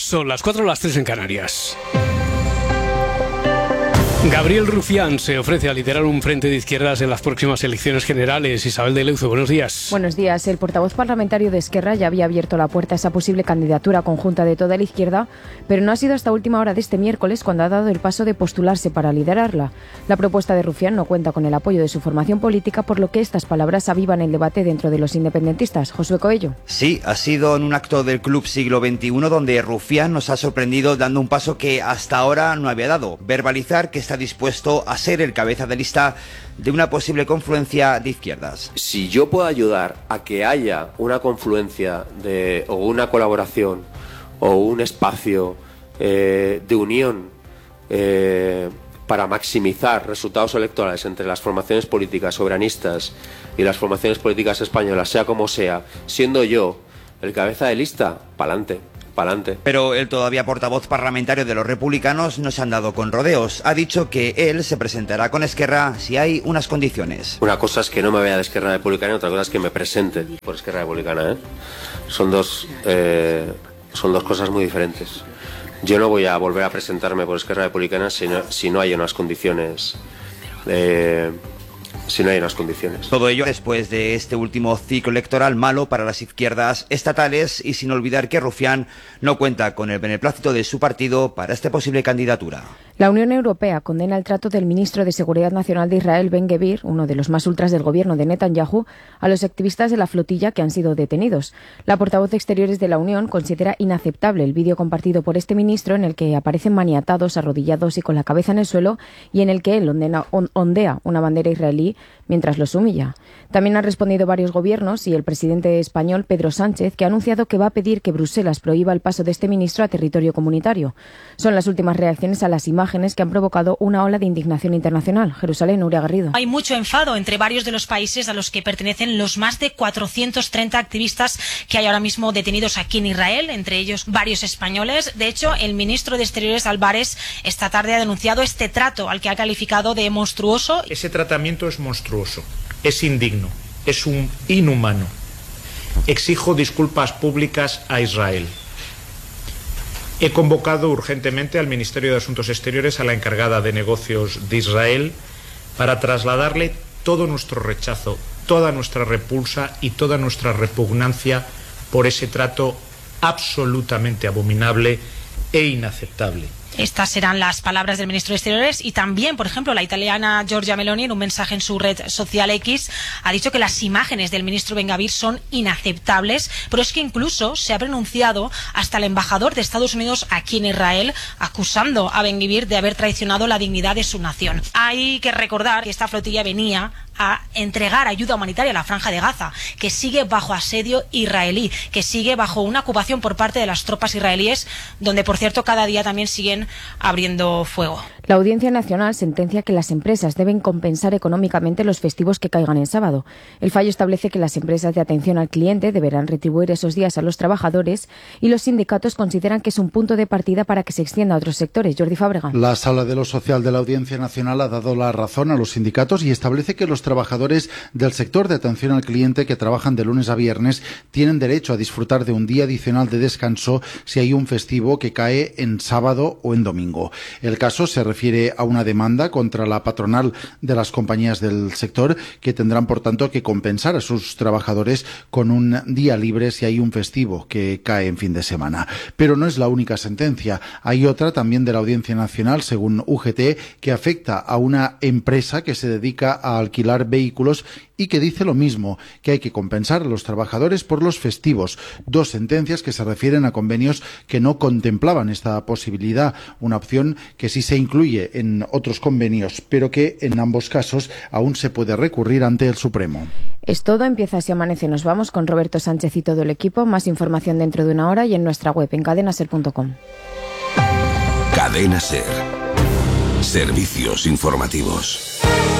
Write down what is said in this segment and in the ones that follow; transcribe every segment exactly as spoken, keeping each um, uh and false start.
Son las cuatro, las tres en Canarias. Gabriel Rufián se ofrece a liderar un frente de izquierdas en las próximas elecciones generales. Isabel de Leuzo, buenos días. Buenos días. El portavoz parlamentario de Esquerra ya había abierto la puerta a esa posible candidatura conjunta de toda la izquierda, pero no ha sido hasta última hora de este miércoles cuando ha dado el paso de postularse para liderarla. La propuesta de Rufián no cuenta con el apoyo de su formación política, por lo que estas palabras avivan el debate dentro de los independentistas. Josué Coello. Sí, ha sido en un acto del Club Siglo veintiuno donde Rufián nos ha sorprendido dando un paso que hasta ahora no había dado: verbalizar que está dispuesto a ser el cabeza de lista de una posible confluencia de izquierdas. Si yo puedo ayudar a que haya una confluencia de, o una colaboración o un espacio eh, de unión eh, para maximizar resultados electorales entre las formaciones políticas soberanistas y las formaciones políticas españolas, sea como sea, siendo yo el cabeza de lista, pa'lante. Pa'lante. Pero el todavía portavoz parlamentario de los republicanos no se ha andado con rodeos. Ha dicho que él se presentará con Esquerra si hay unas condiciones. Una cosa es que no me vaya de Esquerra Republicana y otra cosa es que me presente por Esquerra Republicana, ¿eh? Son dos, eh, son dos cosas muy diferentes. Yo no voy a volver a presentarme por Esquerra Republicana si no, si no hay unas condiciones... Eh, si no hay unas condiciones. Todo ello después de este último ciclo electoral malo para las izquierdas estatales, y sin olvidar que Rufián no cuenta con el beneplácito de su partido para esta posible candidatura. La Unión Europea condena el trato del ministro de Seguridad Nacional de Israel, Ben-Gvir, uno de los más ultras del gobierno de Netanyahu, a los activistas de la flotilla que han sido detenidos. La portavoz de Exteriores de la Unión considera inaceptable el vídeo compartido por este ministro en el que aparecen maniatados, arrodillados y con la cabeza en el suelo, y en el que él ondea, ondea una bandera israelí mientras los humilla. También han respondido varios gobiernos y el presidente español, Pedro Sánchez, que ha anunciado que va a pedir que Bruselas prohíba el paso de este ministro a territorio comunitario. Son las últimas reacciones a las imágenes que han provocado una ola de indignación internacional. Jerusalén, Nuria Garrido. Hay mucho enfado entre varios de los países a los que pertenecen los más de cuatrocientos treinta activistas que hay ahora mismo detenidos aquí en Israel, entre ellos varios españoles. De hecho, el ministro de Exteriores, Álvarez, esta tarde ha denunciado este trato al que ha calificado de monstruoso. Ese tratamiento es monstruoso, es indigno, es un inhumano. Exijo disculpas públicas a Israel. He convocado urgentemente al Ministerio de Asuntos Exteriores, a la encargada de negocios de Israel, para trasladarle todo nuestro rechazo, toda nuestra repulsa y toda nuestra repugnancia por ese trato absolutamente abominable e inaceptable. Estas serán las palabras del ministro de Exteriores. Y también, por ejemplo, la italiana Giorgia Meloni, en un mensaje en su red social X, ha dicho que las imágenes del ministro Ben-Gvir son inaceptables, pero es que incluso se ha pronunciado hasta el embajador de Estados Unidos aquí en Israel, acusando a Ben-Gvir de haber traicionado la dignidad de su nación. Hay que recordar que esta flotilla venía a entregar ayuda humanitaria a la Franja de Gaza, que sigue bajo asedio israelí, que sigue bajo una ocupación por parte de las tropas israelíes, donde, por cierto, cada día también siguen abriendo fuego. La Audiencia Nacional sentencia que las empresas deben compensar económicamente los festivos que caigan en sábado. El fallo establece que las empresas de atención al cliente deberán retribuir esos días a los trabajadores, y los sindicatos consideran que es un punto de partida para que se extienda a otros sectores. Jordi Fábrega. La Sala de lo Social de la Audiencia Nacional ha dado la razón a los sindicatos y establece que los trabajadores del sector de atención al cliente que trabajan de lunes a viernes tienen derecho a disfrutar de un día adicional de descanso si hay un festivo que cae en sábado o en domingo. El caso se refiere a una demanda contra la patronal de las compañías del sector, que tendrán, por tanto, que compensar a sus trabajadores con un día libre si hay un festivo que cae en fin de semana. Pero no es la única sentencia. Hay otra también de la Audiencia Nacional, según U G T, que afecta a una empresa que se dedica a alquilar vehículos y que dice lo mismo, que hay que compensar a los trabajadores por los festivos. Dos sentencias que se refieren a convenios que no contemplaban esta posibilidad, una opción que sí se incluye en otros convenios, pero que en ambos casos aún se puede recurrir ante el Supremo. Es todo, empieza Así Amanece. Nos vamos con Roberto Sánchez y todo el equipo. Más información dentro de una hora y en nuestra web en cadena ser punto com. Cadena Ser. Servicios informativos.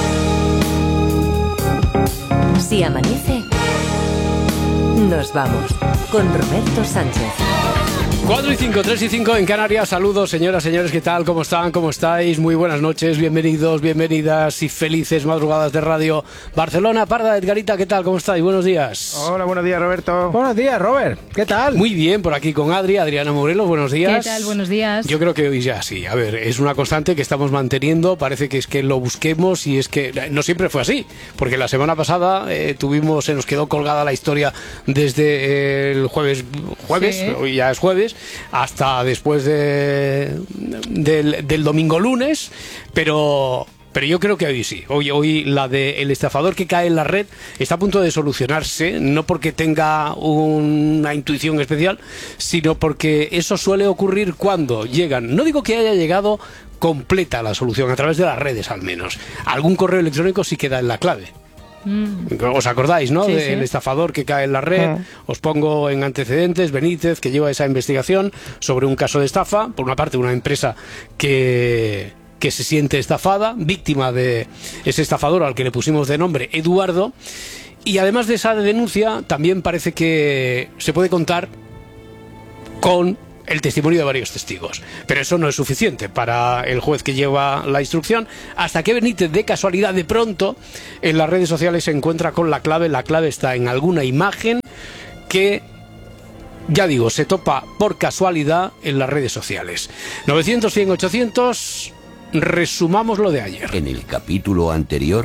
Si amanece, nos vamos con Roberto Sánchez. cuatro y cinco, tres y cinco en Canarias. Saludos, señoras, señores, ¿qué tal? ¿Cómo están? ¿Cómo estáis? Muy buenas noches, bienvenidos, bienvenidas y felices madrugadas de Radio Barcelona. Parda, Edgarita, ¿qué tal? ¿Cómo estáis? Buenos días. Hola, buenos días, Roberto. Buenos días, Robert. ¿Qué tal? Muy bien, por aquí con Adri, Adriana Morelos, buenos días. ¿Qué tal? Buenos días. Yo creo que hoy ya sí. A ver, es una constante que estamos manteniendo. Parece que es que lo busquemos y es que no siempre fue así. Porque la semana pasada eh, tuvimos, se nos quedó colgada la historia desde el jueves, jueves, sí. Hoy ya es jueves, hasta después de, del, del domingo lunes, pero... Pero yo creo que hoy sí. Hoy, hoy la de el estafador que cae en la red está a punto de solucionarse, no porque tenga una intuición especial, sino porque eso suele ocurrir cuando llegan. No digo que haya llegado completa la solución, a través de las redes al menos. Algún correo electrónico sí queda en la clave. Mm. ¿Os acordáis, no? Sí, del sí. estafador que cae en la red. Mm. Os pongo en antecedentes Benítez, que lleva esa investigación sobre un caso de estafa. Por una parte, una empresa que... que se siente estafada, víctima de ese estafador al que le pusimos de nombre Eduardo, y además de esa denuncia también parece que se puede contar con el testimonio de varios testigos, pero eso no es suficiente para el juez que lleva la instrucción, hasta que Benítez de casualidad de pronto en las redes sociales se encuentra con la clave. La clave está en alguna imagen que, ya digo, se topa por casualidad en las redes sociales. novecientos, cien, ochocientos. Resumamos lo de ayer. En el capítulo anterior...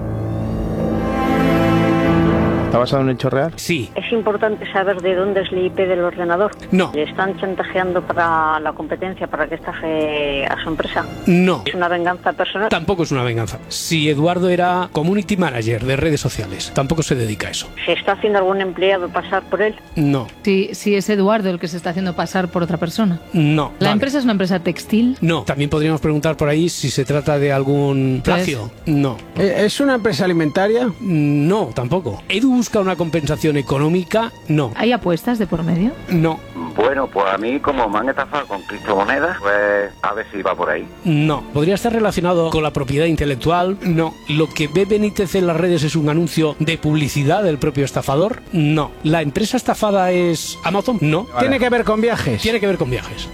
¿Está basado en un hecho real? Sí. ¿Es importante saber de dónde es el I P del ordenador? No. ¿Le están chantajeando para la competencia, para que estafe a su empresa? No. ¿Es una venganza personal? Tampoco es una venganza. Si Eduardo era community manager de redes sociales, tampoco se dedica a eso. ¿Se está haciendo algún empleado pasar por él? No. Si, si es Eduardo el que se está haciendo pasar por otra persona. No. ¿La vale. empresa es una empresa textil? No. También podríamos preguntar por ahí si se trata de algún plagio. No. ¿Es una empresa alimentaria? No, tampoco. Edu busca una compensación económica, no. ¿Hay apuestas de por medio? No. Bueno, pues a mí como me han estafado con criptomonedas, pues a ver si va por ahí. No. ¿Podría estar relacionado con la propiedad intelectual? No. ¿Lo que ve Benítez en las redes es un anuncio de publicidad del propio estafador? No. ¿La empresa estafada es Amazon? No. Vale. ¿Tiene que ver con viajes? Tiene que ver con viajes.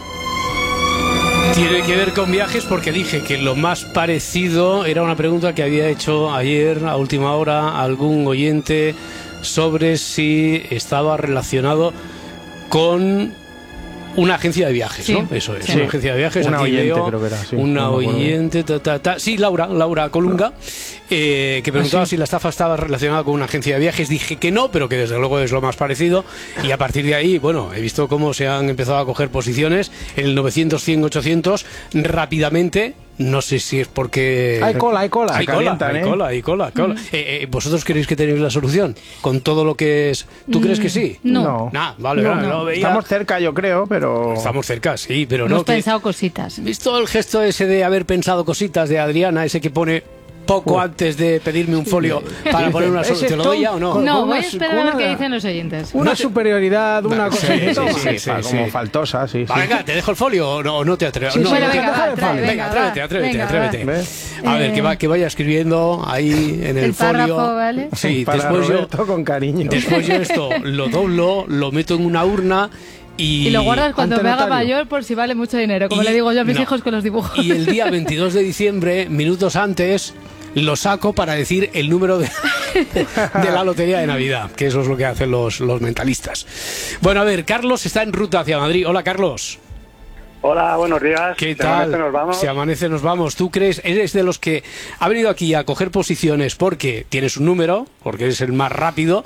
Tiene que ver con viajes porque dije que lo más parecido era una pregunta que había hecho ayer a última hora algún oyente sobre si estaba relacionado con una agencia de viajes, sí, ¿no? Eso es, sí. Una agencia de viajes. Una Aquí oyente, veo, creo que era. Sí, una no oyente, ta, ta, ta. Sí, Laura, Laura Colunga, eh, que preguntaba ah, sí. si la estafa estaba relacionada con una agencia de viajes. Dije que no, pero que desde luego es lo más parecido. Y a partir de ahí, bueno, he visto cómo se han empezado a coger posiciones en el novecientos, cien, ochocientos rápidamente. No sé si es porque... Hay cola, hay cola. Hay cola, hay ¿eh? cola, hay cola, cola. Mm. Eh, eh, ¿Vosotros creéis que tenéis la solución? Con todo lo que es... ¿Tú mm. crees que sí? No. no. Nah, vale, no, vale, no. Lo veía. Estamos cerca, yo creo, pero... Estamos cerca, sí, pero Hemos no... Hemos pensado que... cositas. ¿Visto el gesto ese de haber pensado cositas de Adriana, ese que pone... poco uh. antes de pedirme un folio para poner una solución? ¿Te lo doy ya o no? No, voy a esperar a ver qué dicen los oyentes. Una superioridad, una no, cosa sí, sí, toma, sí, sí, como sí. faltosa, sí. Vale, sí. venga, ¿te dejo el folio o no, no te atreves? Sí, no, bueno, no, venga, te... va, trae, venga, venga, atrévete, atrévete, venga, atrévete. ¿Ves? A ver, eh... que, va, que vaya escribiendo ahí en el, el folio. Párrafo, ¿vale? Sí, para después Roberto, yo... con cariño. Después yo esto lo doblo, lo meto en una urna... Y, y lo guardas cuando me haga mayor por si vale mucho dinero, como y, le digo yo a mis no. hijos con los dibujos. Y el día veintidós de diciembre, minutos antes, lo saco para decir el número de, de la lotería de Navidad, que eso es lo que hacen los, los mentalistas. Bueno, a ver, Carlos está en ruta hacia Madrid. Hola, Carlos. Hola, buenos días. ¿Qué si tal? Amanece, nos vamos. Si amanece, nos vamos. ¿Tú crees, eres de los que ha venido aquí a coger posiciones porque tienes un número, porque eres el más rápido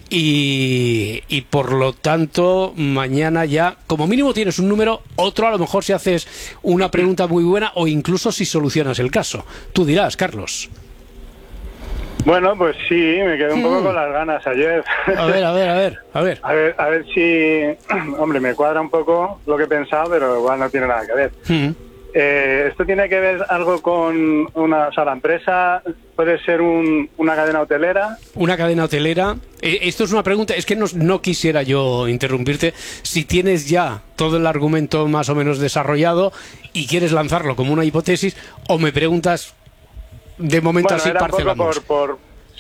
y, y por lo tanto mañana ya, como mínimo tienes un número, otro a lo mejor si haces una pregunta muy buena o incluso si solucionas el caso? Tú dirás, Carlos. Bueno, pues sí, me quedé un poco con las ganas ayer. A ver, a ver, a ver, a ver. A ver, a ver si... Hombre, me cuadra un poco lo que he pensado, pero igual no tiene nada que ver. Mm. Eh, ¿Esto tiene que ver algo con una... O sea, la empresa puede ser un, una cadena hotelera? Una cadena hotelera. Eh, esto es una pregunta, es que no, no quisiera yo interrumpirte. Si tienes ya todo el argumento más o menos desarrollado y quieres lanzarlo como una hipótesis, o me preguntas... De momento bueno, así era parcelamos. Por, por,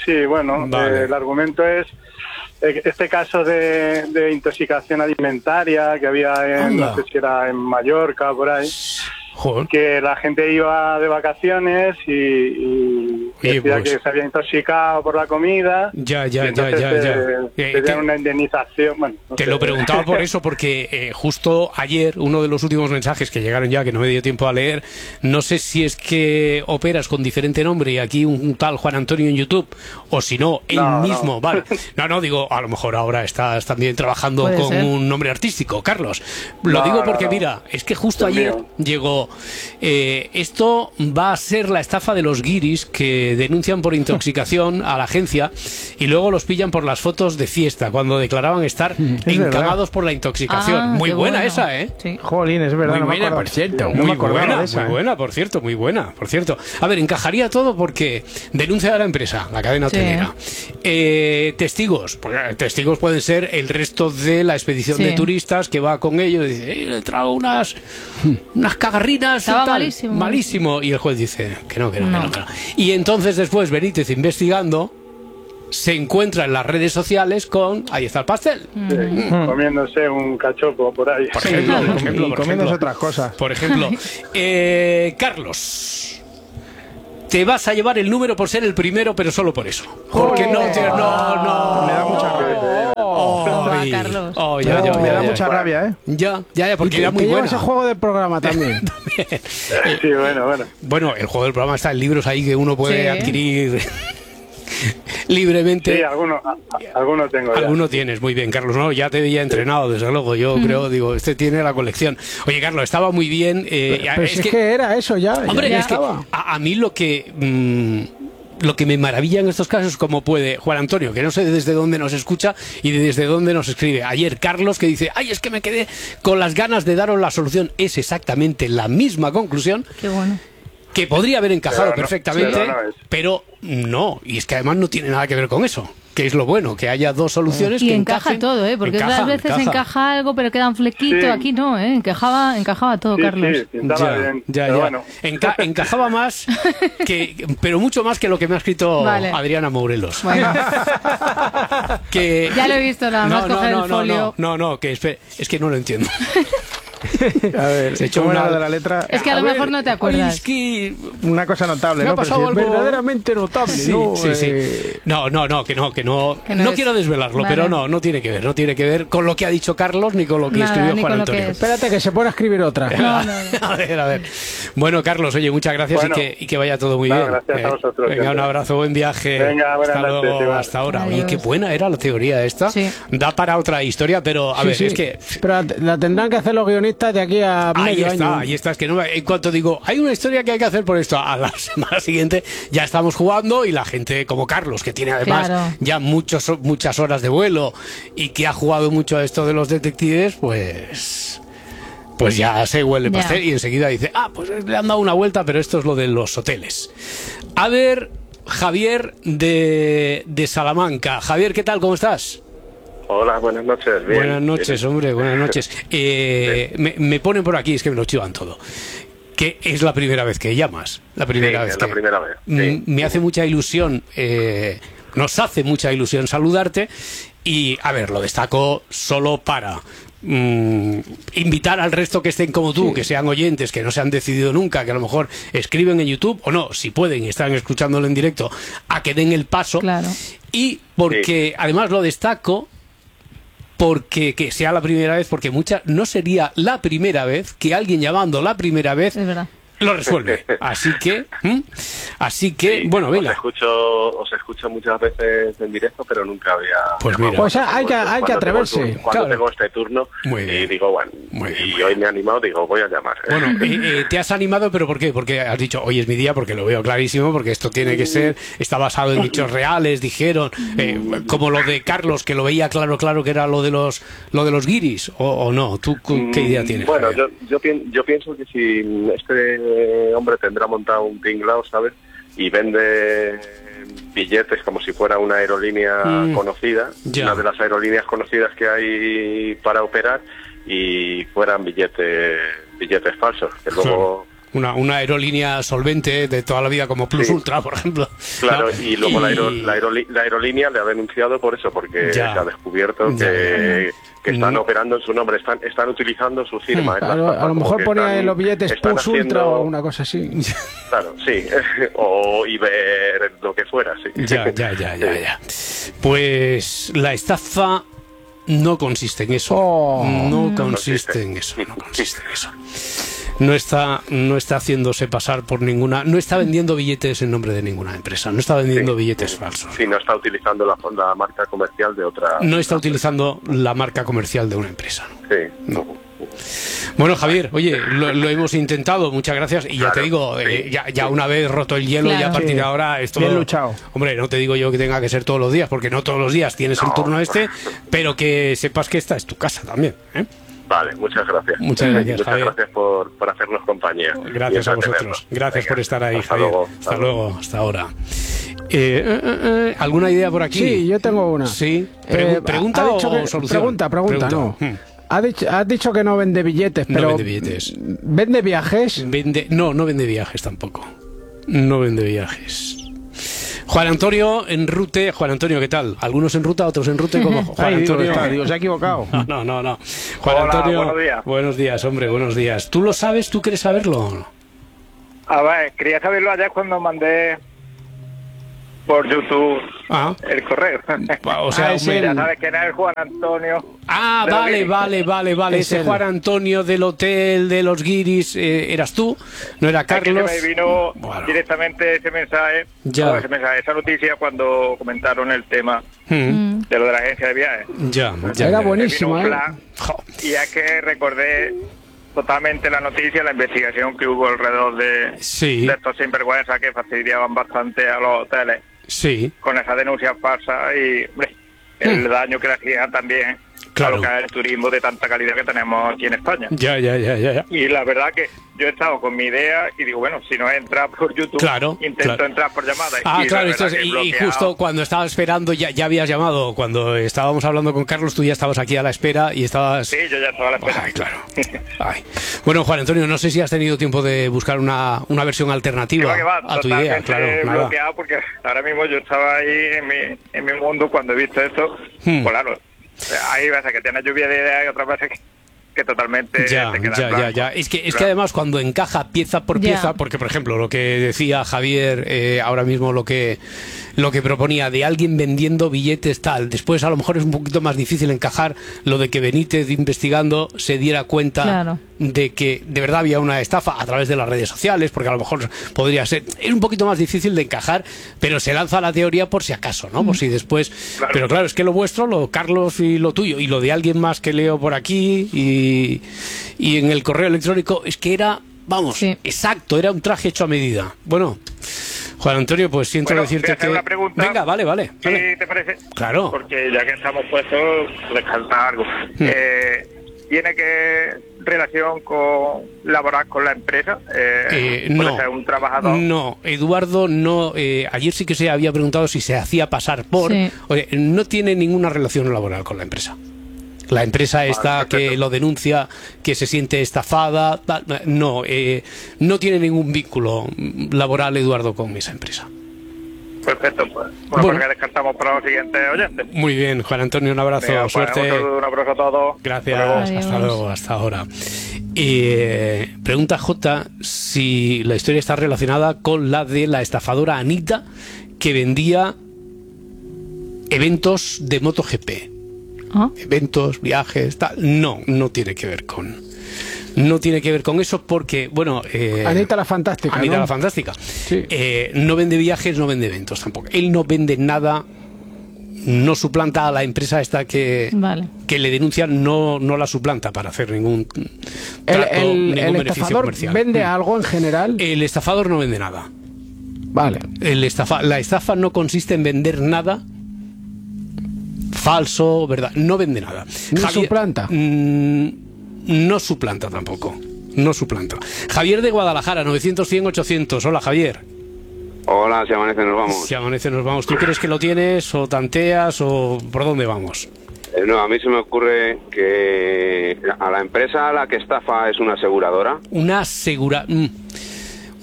sí, bueno, Vale. eh, el argumento es eh, este caso de, de intoxicación alimentaria que había en, Anda. no sé si era en Mallorca o por ahí. Joder. Que la gente iba de vacaciones y, y Oye, decía pues- que se había intoxicado por la comida. Ya, ya, y entonces, ya, ya, ya. eh, Eh, te dieron que- una indemnización. Bueno, no Te sé. lo preguntaba por eso, porque eh, justo ayer, uno de los últimos mensajes que llegaron ya, que no me dio tiempo a leer, no sé si es que operas con diferente nombre y aquí un, un tal Juan Antonio en YouTube, o si no, él No, mismo, no. vale. No, no, digo, a lo mejor ahora estás también trabajando Puede con ser. un nombre artístico, Carlos. Lo No, digo no, porque, no. mira, es que justo Es ayer mío. llegó, eh, esto va a ser la estafa de los guiris que denuncian por intoxicación a la agencia y luego los pillan por las fotos de fiesta, cuando declaraban estar encamados por la intoxicación. Ah, muy qué buena bueno. esa, ¿eh? Sí. Jolín, es verdad. Muy no me buena, acordaba. por cierto. No Muy me acordaba buena, de esa, muy ¿eh? buena, por cierto, muy buena, por cierto. A ver, encajaría todo porque denuncia a la empresa, la cadena Sí. hotelera. Eh, testigos, porque testigos pueden ser el resto de la expedición Sí. de turistas que va con ellos y dice, "Eh, le trago unas, unas cagarrinas y Estaba tal". malísimo. Malísimo. Y el juez dice que no, que no, No. que no, que no. Y entonces después Benítez investigando se encuentra en las redes sociales con, ahí está el pastel. Sí, comiéndose un cachopo por ahí. Por ejemplo, por ejemplo, Y por comiéndose ejemplo. otras cosas. Por ejemplo, eh, Carlos, te vas a llevar el número por ser el primero, pero solo por eso. Porque no, te- no, no. Me da mucha rabia. Ay, Carlos. oh, ya, Me ya, da- ya, me da ya. mucha rabia, ¿eh? Ya, ya, ya, porque Y era que- muy que lleva buena. ese juego del programa también. Sí, bueno, bueno. Bueno, el juego del programa está en libros ahí que uno puede Sí. adquirir libremente. Sí, alguno, a- a- alguno tengo ya. Alguno tienes, muy bien, Carlos. No, ya te veía entrenado, desde luego. Yo creo, digo, este tiene la colección. Oye, Carlos, estaba muy bien. eh, Pero es si es que- que era eso ya. Hombre, ya es que estaba. a, a mí lo que mm, lo que me maravilla en estos casos es cómo puede Juan Antonio, que no sé desde dónde nos escucha y desde dónde nos escribe. Ayer Carlos que dice, ay, es que me quedé con las ganas de daros la solución. Es exactamente la misma conclusión Qué bueno. que podría haber encajado Pero no, perfectamente, pero no es. pero no. Y es que además no tiene nada que ver con eso. Que es lo bueno, que haya dos soluciones Y que encaja encajen. todo, ¿eh? Porque Encaja, otras veces encaja. encaja. algo, pero queda un flequito. Sí. Aquí no, ¿eh? Encajaba, encajaba todo, Sí, Carlos. sí, pintaba Ya, bien. ya, pero ya. bueno. Enca- encajaba más, que, pero mucho más que lo que me ha escrito Vale. Adriana Morelos. Bueno, Que, ya lo he visto nada más no, coger no, el no, folio. no, no, no, que espe- es que no lo entiendo. A ver, Se echó ¿cómo era una- lo de la letra? Es que a lo ver, mejor no te oye, acuerdas. es que Una cosa notable, me ha ¿no? Pero pasado si es algo verdaderamente notable, Sí, ¿no? sí, sí. Eh, No, no, no, que no, que no. Que no no es- quiero desvelarlo, Vale. pero no, no tiene que ver, no tiene que ver con lo que ha dicho Carlos ni con lo que Nada, escribió ni Juan con lo que Antonio. es. Espérate que se pone a escribir otra. No, no, no. A ver, a ver. Bueno, Carlos, oye, muchas gracias Bueno. y, que, y que vaya todo muy Nada, bien. gracias a vosotros, Venga, un siempre. abrazo, buen viaje. Venga, buenas hasta noches, luego, igual. hasta ahora. Oye, Adiós. qué buena era la teoría esta. Sí. Da para otra historia, pero a Sí, ver, sí. es que Pero la, la tendrán que hacer los guionistas de aquí a ahí medio está, año. ahí está. Es que no, me- en cuanto digo, hay una historia que hay que hacer por esto, a la semana siguiente ya estamos jugando y la gente como Carlos, que tiene además Claro. ya muchos, muchas horas de vuelo y que ha jugado mucho a esto de los detectives, pues... Pues ya se huele el Ya. pastel y enseguida dice, ah, pues le han dado una vuelta, pero esto es lo de los hoteles. A ver, Javier de, de Salamanca. Javier, ¿qué tal? ¿Cómo estás? Hola, buenas noches. Bien, Buenas noches, bien. hombre, buenas noches. Eh, me, me ponen por aquí, es que me lo chivan todo. Que es la primera vez que llamas. La primera Sí, vez es que. la primera vez, Mm, sí. Me hace mucha ilusión, eh, nos hace mucha ilusión saludarte. Y, a ver, lo destaco solo para mm, invitar al resto que estén como tú, que sean oyentes, que no se han decidido nunca, que a lo mejor escriben en YouTube, o no, si pueden y están escuchándolo en directo, a que den el paso. Claro. Y porque, además, lo destaco porque que sea la primera vez, porque mucha no sería la primera vez que alguien llamando la primera vez Es verdad. lo resuelve. Así que, ¿m? así que, Sí, bueno, Os venga. escucho, os escucho muchas veces en directo, pero nunca había... Pues mira. Pues hay que- hay que Cuando tengo atreverse, el turno- Cuando claro. tengo este turno, Muy bien. y digo, bueno, Muy bien, y muy hoy me he animado, digo, voy a llamar. Bueno, eh, eh, te has animado, pero ¿por qué? Porque has dicho, hoy es mi día, porque lo veo clarísimo, porque esto tiene que ser, está basado en hechos reales, dijeron, eh, como lo de Carlos, que lo veía claro, claro que era lo de los lo de los guiris, o, o no. ¿Tú cu- qué idea tienes? Bueno, Javier? yo, yo, pien- yo pienso que si este hombre tendrá montado un tinglao, ¿sabes? Y vende billetes como si fuera una aerolínea Mm, conocida, ya. una de las aerolíneas conocidas que hay para operar, y fueran billetes billetes falsos, que luego una, una aerolínea solvente de toda la vida como Plus Sí. Ultra, por ejemplo. Claro, ¿no? y luego La, aero- Y- la, aeroli- la aerolínea le ha denunciado por eso, porque Ya. se ha descubierto Ya, que, que están No. operando en su nombre, están, están utilizando su firma. en A la lo, estafa, a lo como mejor que ponía están- en los billetes están Pulse Ultra haciendo- o una cosa así. Claro, sí, o Iber, lo que fuera, sí. Ya, ya, ya, ya, ya. Pues la estafa no consiste en eso. Oh. No consiste en eso. No consiste en eso. No está, no está haciéndose pasar por ninguna, no está vendiendo billetes en nombre de ninguna empresa, no está vendiendo billetes falsos. Sí, no está utilizando la, la marca comercial de otra... No está utilizando la marca comercial de una empresa. Sí. No. Bueno, Javier, oye, lo, lo hemos intentado, muchas gracias. Y ya te digo, eh, ya, ya una vez roto el hielo, Claro. ya a partir de Sí. ahora esto. Bien luchado. Hombre, no te digo yo que tenga que ser todos los días, porque no todos los días tienes el turno este, pero que sepas que esta es tu casa también. ¿eh? Vale, muchas gracias. Muchas gracias, Muchas Javier. gracias por, por hacernos compañía. Gracias y a entretenernos. vosotros. Gracias Venga, por estar ahí, hasta Javier. luego. Hasta luego, hasta ahora. Eh, eh, eh, ¿Alguna idea por aquí? Sí, yo tengo una. Sí. Pregu- Eh, ¿Pregunta ha o dicho que- solución? Pregunta, pregunta, no. Hmm. Ha dicho, has dicho que no vende billetes, No pero vende billetes. ¿vende viajes? Vende, no, no vende viajes tampoco. No vende viajes. Juan Antonio en rute. Juan Antonio, ¿qué tal? Algunos en ruta, otros en rute, como Juan Ay, digo, Antonio. está, digo, se ha equivocado. No, no, no, no. Juan Hola, Antonio. buenos días. Buenos días, hombre, buenos días. ¿Tú lo sabes? ¿Tú quieres saberlo? A ver, quería saberlo ayer cuando mandé por YouTube Ah. el correo. O sea, Ah, hombre, ya sabes quién es Juan Antonio. Ah, de los vale, Guiris. vale, vale, vale. Es Ese él. Juan Antonio del hotel de los Guiris, eh, ¿eras tú? ¿No era Es que Carlos? se me vino Bueno. directamente ese mensaje, Ya. o ese mensaje, esa noticia cuando comentaron el tema Mm. de lo de la agencia de viajes. Ya, ya. Era ya. buenísimo, Me ¿eh? vino un plan, y es que recordé totalmente la noticia, la investigación que hubo alrededor de, Sí. de estos sinvergüenzas que fastidiaban bastante a los hoteles Sí. con esas denuncias falsas y hombre, el daño que le hacían también Claro. a lo que es el turismo de tanta calidad que tenemos aquí en España. Ya, ya, ya, ya, ya. Y la verdad que yo he estado con mi idea y digo, bueno, si no entra por YouTube, Claro, intento claro. entrar por llamada. Ah, y la claro, verdad esto es- que y, y bloqueado. justo cuando estaba esperando ya, ya habías llamado, cuando estábamos hablando con Carlos, tú ya estabas aquí a la espera y estabas... Sí, yo ya estaba a la espera. Ay, claro. Ay. Bueno, Juan Antonio, no sé si has tenido tiempo de buscar una, una versión alternativa Que va, que va, a tu idea, totalmente claro, nada. bloqueado porque ahora mismo yo estaba ahí en mi, en mi mundo cuando he visto esto, Hmm. pues claro, hay veces que tienes lluvia de ideas y otras veces que, que totalmente Ya, te quedas ya, en ya, blanco. ya. Es que, es que Claro. además cuando encaja pieza por Ya. pieza, porque por ejemplo lo que decía Javier eh, ahora mismo, lo que lo que proponía de alguien vendiendo billetes tal, después a lo mejor es un poquito más difícil encajar lo de que Benítez investigando se diera cuenta Claro. de que de verdad había una estafa a través de las redes sociales, porque a lo mejor podría ser, es un poquito más difícil de encajar, pero se lanza la teoría por si acaso, ¿no? Por si después, Claro. pero claro, es que lo vuestro, lo Carlos y lo tuyo y lo de alguien más que leo por aquí y, y en el correo electrónico es que era, vamos, Sí. exacto, era un traje hecho a medida. Bueno, Juan Antonio, pues siento Bueno, voy a decirte hacer que una pregunta. venga, vale, vale, ¿Qué vale. te parece? Claro. Porque ya que estamos puestos, descartar algo. Eh, ¿Tiene que relación con laborar con la empresa? Eh, Eh, puede no, ser un trabajador. no, Eduardo, no. eh, ayer sí que se había preguntado si se hacía pasar por. Sí. Oye, no tiene ninguna relación laboral con la empresa. La empresa esta que lo denuncia, que se siente estafada, tal, no, eh, no tiene ningún vínculo laboral Eduardo con esa empresa. Perfecto, pues. Bueno, Bueno. porque descartamos para los siguientes oyentes. Muy bien, Juan Antonio, un abrazo, Venga, pues, suerte. un saludo, un abrazo a todos. Gracias, Hasta luego. hasta Adiós. luego, hasta ahora. Eh, pregunta J si la historia está relacionada con la de la estafadora Anita que vendía eventos de MotoGP. Ah. Eventos, viajes, tal. No, no tiene que ver con... No tiene que ver con eso porque, bueno... Eh, Anita la Fantástica, Anita ¿no? la Fantástica. Eh, no vende viajes, no vende eventos tampoco. Él no vende nada, no suplanta a la empresa esta que, Vale. que le denuncian, no, no la suplanta para hacer ningún El, trato, el- ningún el beneficio estafador comercial. vende Mm. algo en general. El estafador no vende nada. Vale. El estafa, la estafa no consiste en vender nada falso, verdad, no vende nada. Ni suplanta. mm, no suplanta tampoco. No suplanta. Javier de Guadalajara, novecientos, cien, ochocientos. Hola, Javier. Hola, si amanece nos vamos. Si amanece nos vamos. ¿Tú crees que lo tienes o tanteas o por dónde vamos? Eh, no, a mí se me ocurre que a la empresa a la que estafa es una aseguradora. Una asegura... mm.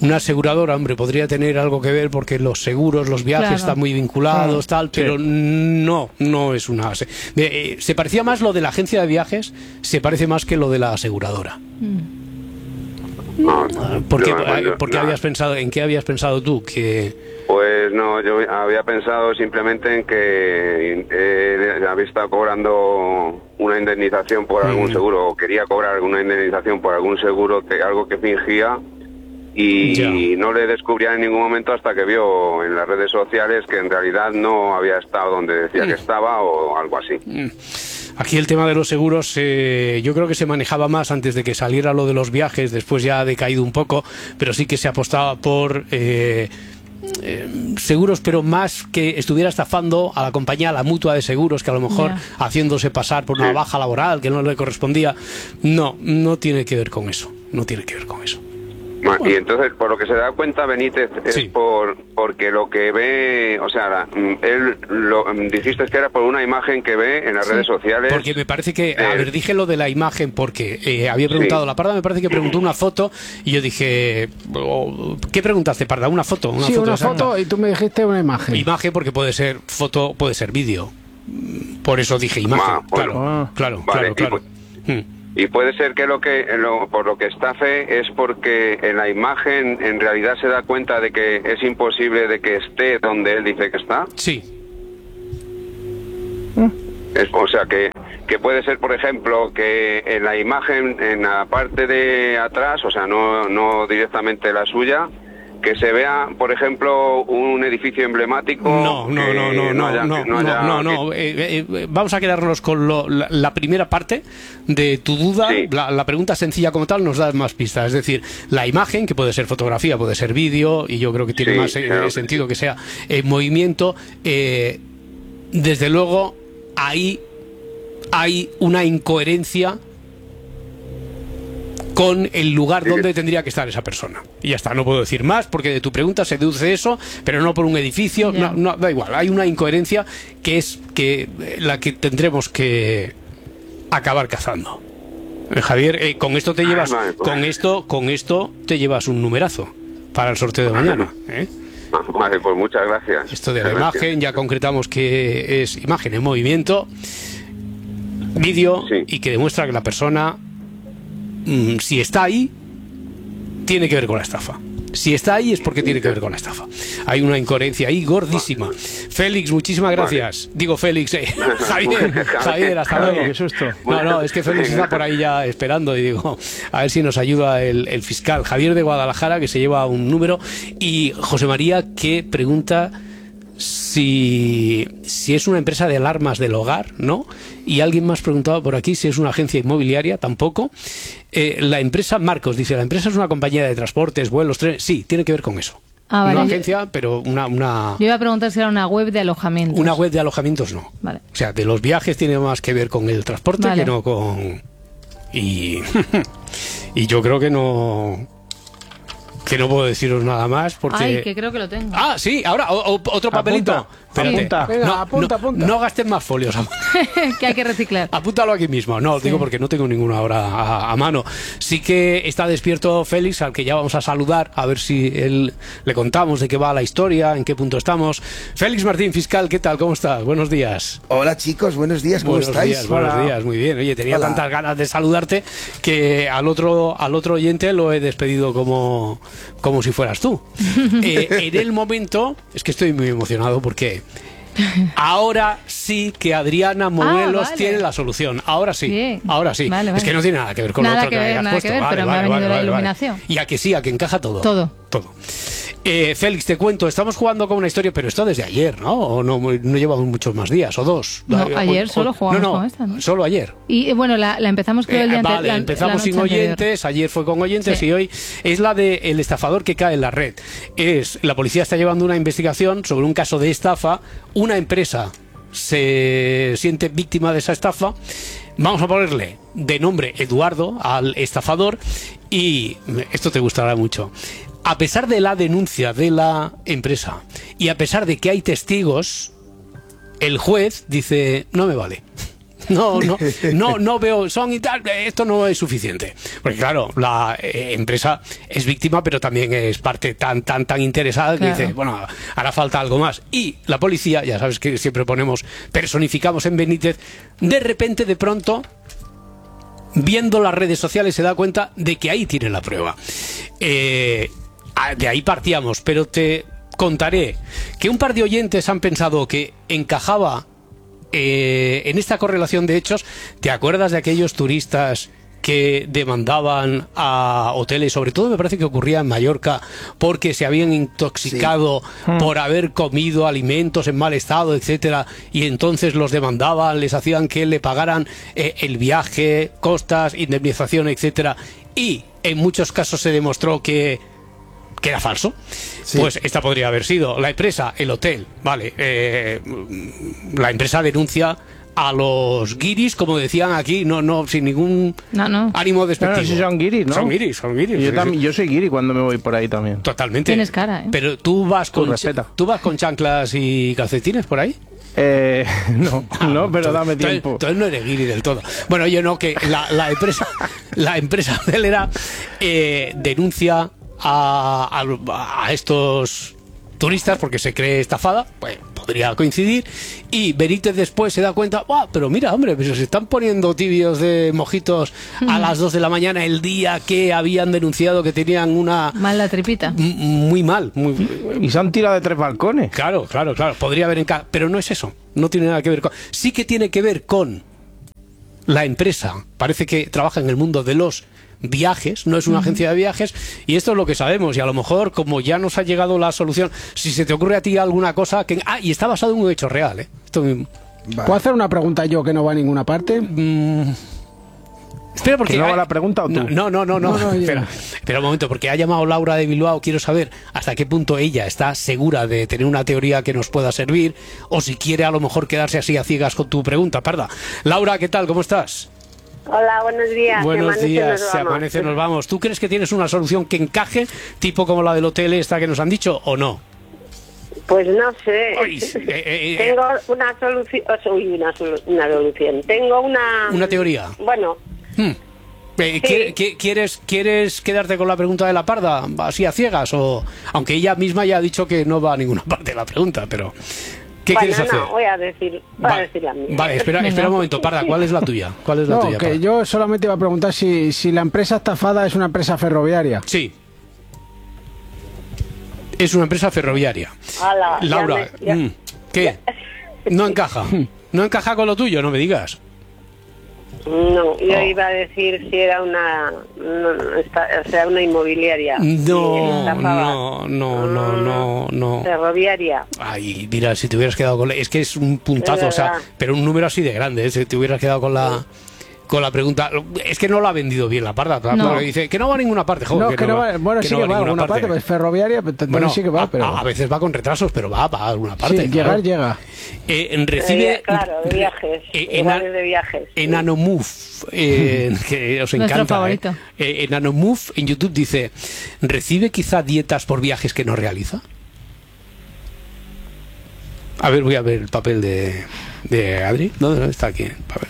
una aseguradora, hombre, podría tener algo que ver porque los seguros, los viajes Claro. están muy vinculados, tal, Sí. pero no, no es una... Se, eh, se parecía más lo de la agencia de viajes, se parece más que lo de la aseguradora. No, ¿Por qué, yo- eh, yo- por qué no. habías pensado, ¿En qué habías pensado tú? Que... Pues no, yo había pensado simplemente en que eh, había estado cobrando una indemnización por algún Mm. seguro, o quería cobrar alguna indemnización por algún seguro, que algo que fingía, y Ya. no le descubría en ningún momento hasta que vio en las redes sociales que en realidad no había estado donde decía que estaba o algo así. Aquí el tema de los seguros, eh, yo creo que se manejaba más antes de que saliera lo de los viajes, después ya ha decaído un poco, pero sí que se apostaba por eh, eh, seguros, pero más que estuviera estafando a la compañía, a la mutua de seguros, que a lo mejor Ya. haciéndose pasar por una Sí. baja laboral que no le correspondía. No, no tiene que ver con eso, no tiene que ver con eso. Ma- Y entonces, por lo que se da cuenta Benítez, es Sí. por porque lo que ve, o sea, la- mm, él lo mm, dijiste que era por una imagen que ve en las redes sociales. Porque me parece que, a Eh, ver, dije lo de la imagen porque eh, había preguntado, Sí. la Parda me parece que preguntó una foto y yo dije, oh, ¿qué preguntaste, Parda? ¿Una foto? Una Sí, foto una exacta. foto y tú me dijiste una imagen. Imagen porque puede ser foto, puede ser vídeo. Mm, Por eso dije imagen. Ah, bueno. Claro, Ah. claro, Vale, claro, claro. y Mm. Y puede ser que lo que lo- por lo que estafe es porque en la imagen en realidad se da cuenta de que es imposible de que esté donde él dice que está. Sí. Es- o sea que, que puede ser, por ejemplo, que en la imagen, en la parte de atrás, o sea, no, no directamente la suya, que se vea, por ejemplo, un edificio emblemático. No, no, que no, no, no, haya- no, que no, haya- no, no. Eh, eh, eh, vamos a quedarnos con lo- la, la primera parte de tu duda. Sí. La, la pregunta sencilla como tal nos da más pistas. Es decir, la imagen, que puede ser fotografía, puede ser vídeo, y yo creo que tiene Sí, más eh, claro que sentido que sea en movimiento. eh, desde luego, ahí hay una incoherencia con el lugar donde tendría que estar esa persona. Y ya está, no puedo decir más porque de tu pregunta se deduce eso, pero no por un edificio, Ya. no, no, da igual, hay una incoherencia que es que eh, la que tendremos que acabar cazando. Eh, Javier, eh, con esto te llevas Vale, pues. con esto con esto te llevas un numerazo para el sorteo de mañana, ¿eh? Ah, Vale, pues muchas gracias. Esto de la Muchas gracias. imagen, ya concretamos que es imagen en movimiento, vídeo, Sí. y que demuestra que la persona, mm, si está ahí, tiene que ver con la estafa. Si está ahí es porque tiene que ver con la estafa. Hay una incoherencia ahí gordísima. Félix, muchísimas gracias. Digo Félix, eh, Javier, Javier, hasta Ay, luego. qué susto. No, no, es que Félix está por ahí ya esperando y digo, a ver si nos ayuda el, el fiscal Javier de Guadalajara, que se lleva un número, y José María, que pregunta si, si es una empresa de alarmas del hogar, ¿no? Y alguien más preguntaba por aquí si es una agencia inmobiliaria, tampoco. Eh, la empresa, Marcos dice, la empresa es una compañía de transportes, vuelos, trenes, sí, tiene que ver con eso. Ah, vale. Una Yo- agencia, pero una, una, Yo iba a preguntar si era una web de alojamiento. una web de alojamientos no. Vale. O sea, de los viajes tiene más que ver con el transporte Vale. que no con... Y, y yo creo que no... Que no puedo deciros nada más porque... Ay, que creo que lo tengo. Ah, sí, ahora o- o- otro papelito. Apunta, Espérate. apunta. Venga, no, apunta, no, apunta. no gastes más folios. Que hay que reciclar. Apúntalo aquí mismo. No, Sí. digo porque no tengo ninguna ahora a, a mano. Sí que está despierto Félix, al que ya vamos a saludar, a ver si él le contamos de qué va la historia, en qué punto estamos. Félix Martín, fiscal, ¿qué tal? ¿Cómo estás? Buenos días. Hola chicos, buenos días, ¿cómo Buenos estáis? días, buenos Hola. días, muy bien. Oye, tenía Hola. tantas ganas de saludarte que al otro al otro oyente lo he despedido como, como si fueras tú. Eh, en el momento, es que estoy muy emocionado porque ahora sí que Adriana Morelos Ah, vale. tiene la solución. Ahora sí, Bien. ahora sí. Vale, Es vale. que no tiene nada que ver con Nada lo otro que que, ver, hayas nada puesto. que ver, Vale, pero me vale, ha venido vale, la vale, vale. iluminación. Y a que sí, a que encaja todo. Todo. Todo. Eh, Félix, te cuento, estamos jugando con una historia, pero esto desde ayer, ¿no? O no, no llevamos muchos más días, o dos. No, Eh, ayer o- solo o- jugamos no, no, con esta, ¿no? Solo ayer. Y eh, bueno, la, la empezamos creo el Eh, día ante- vale, la- la empezamos noche sin anterior. oyentes, ayer fue con oyentes Sí. y hoy es la de el estafador que cae en la red. Es la policía está llevando una investigación sobre un caso de estafa, una empresa se siente víctima de esa estafa. Vamos a ponerle de nombre Eduardo al estafador y esto te gustará mucho. A pesar de la denuncia de la empresa y a pesar de que hay testigos, el juez dice, no me vale. No, no, no, no veo son y tal, esto no es suficiente. Porque claro, la eh, empresa es víctima, pero también es parte tan, tan, tan interesada que Claro. dice, bueno, hará falta algo más. Y la policía, ya sabes que siempre ponemos, personificamos en Benítez, de repente, de pronto, viendo las redes sociales se da cuenta de que ahí tiene la prueba. Eh, de ahí partíamos, pero te contaré que un par de oyentes han pensado que encajaba eh, en esta correlación de hechos. ¿Te acuerdas de aquellos turistas que demandaban a hoteles, sobre todo me parece que ocurría en Mallorca, porque se habían intoxicado Sí. por haber comido alimentos en mal estado, etcétera, y entonces los demandaban, les hacían que le pagaran eh, el viaje, costas, indemnización, etcétera, y en muchos casos se demostró que que era falso? Sí. Pues esta podría haber sido la empresa, el hotel, vale, eh, la empresa denuncia a los guiris, como decían aquí, no, no, sin ningún No, no. ánimo despectivo. Claro, sí son guiris, ¿no? Son guiris, son guiris. Yo, Sí, también, sí. yo soy guiri cuando me voy por ahí también. Totalmente. Tienes cara, ¿eh? Pero tú vas con, Con respeta. tú vas con chanclas y calcetines por ahí. Eh, no, no, pero dame Entonces, tiempo. entonces no eres guiri del todo. Bueno, yo no, que la, la empresa la empresa hotelera eh, denuncia a, a, a estos turistas porque se cree estafada, pues podría coincidir, y Benítez después se da cuenta, ¡ah, pero mira, hombre, pues se están poniendo tibios de mojitos a las dos de la mañana el día que habían denunciado que tenían una... Mal la tripita. M- muy mal. Muy... Y se han tirado de tres balcones. Claro, claro, claro, podría haber en ca- pero no es eso, no tiene nada que ver con... Sí que tiene que ver con la empresa, parece que trabaja en el mundo de los viajes, no es una agencia de viajes, y esto es lo que sabemos, y a lo mejor, como ya nos ha llegado la solución, si se te ocurre a ti alguna cosa que... Ah, y está basado en un hecho real, ¿eh? Esto mismo. ¿Puedo hacer una pregunta yo que no va a ninguna parte? Mm. Espera, porque... ¿Que no va hay- la pregunta o tú? No, no, no, no, no. No, no, yo espera, no. espera un momento, porque ha llamado Laura de Bilbao, quiero saber hasta qué punto ella está segura de tener una teoría que nos pueda servir, o si quiere a lo mejor quedarse así a ciegas con tu pregunta, parda. Laura, ¿qué tal? ¿Cómo estás? Hola, buenos días. Buenos Se amanece, días, nos se vamos. amanece, nos vamos. ¿Tú crees que tienes una solución que encaje, tipo como la del hotel esta que nos han dicho, o no? Pues no sé. Uy, eh, eh, eh. Tengo una solución. Uy, una, solu- una solución. Tengo una. Una teoría. Bueno, Hmm. Eh, ¿qui- qui- ¿Quieres, ¿Quieres quedarte con la pregunta de la parda, así a ciegas? O aunque ella misma ya ha dicho que no va a ninguna parte de la pregunta, pero ¿qué bueno, quieres no, hacer? voy a decir, voy a Va- decir la mía. Vale, espera, Venga. espera un momento, Parda, ¿cuál es la tuya? ¿Cuál es la No, tuya? que Parda? yo solamente iba a preguntar si, si la empresa estafada es una empresa ferroviaria. Sí. Es una empresa ferroviaria. Ala, ya Laura, me- ya- mm, ¿qué? No encaja. No encaja con lo tuyo, no me digas. No, yo Oh. iba a decir si era una. No, no, esta- o sea, una inmobiliaria. No, Estafaba. no, no, no, no, no. Ferroviaria. Ay, mira, si te hubieras quedado con... la- Es que es un puntazo, Es o sea, verdad. pero un número así de grande, ¿eh? Si te hubieras quedado con la... Con la pregunta, es que no lo ha vendido bien la parda, No. porque dice que no va a ninguna parte, joder, No, que no va, bueno, que sí no que va a ninguna alguna parte, pues ferroviaria, pues, Bueno, sí que va, a, pero... a veces va con retrasos, pero va, va a alguna parte. Sí, claro. llegar llega. Eh, recibe... Eh, claro, de viajes. eh, iguales ena- de viajes. Enanomove, eh, que os Nuestro encanta. favorito. Eh. Eh, Enanomove en YouTube dice, ¿recibe quizá dietas por viajes que no realiza? A ver, voy a ver el papel de, de Adri. ¿Dónde está aquí el papel?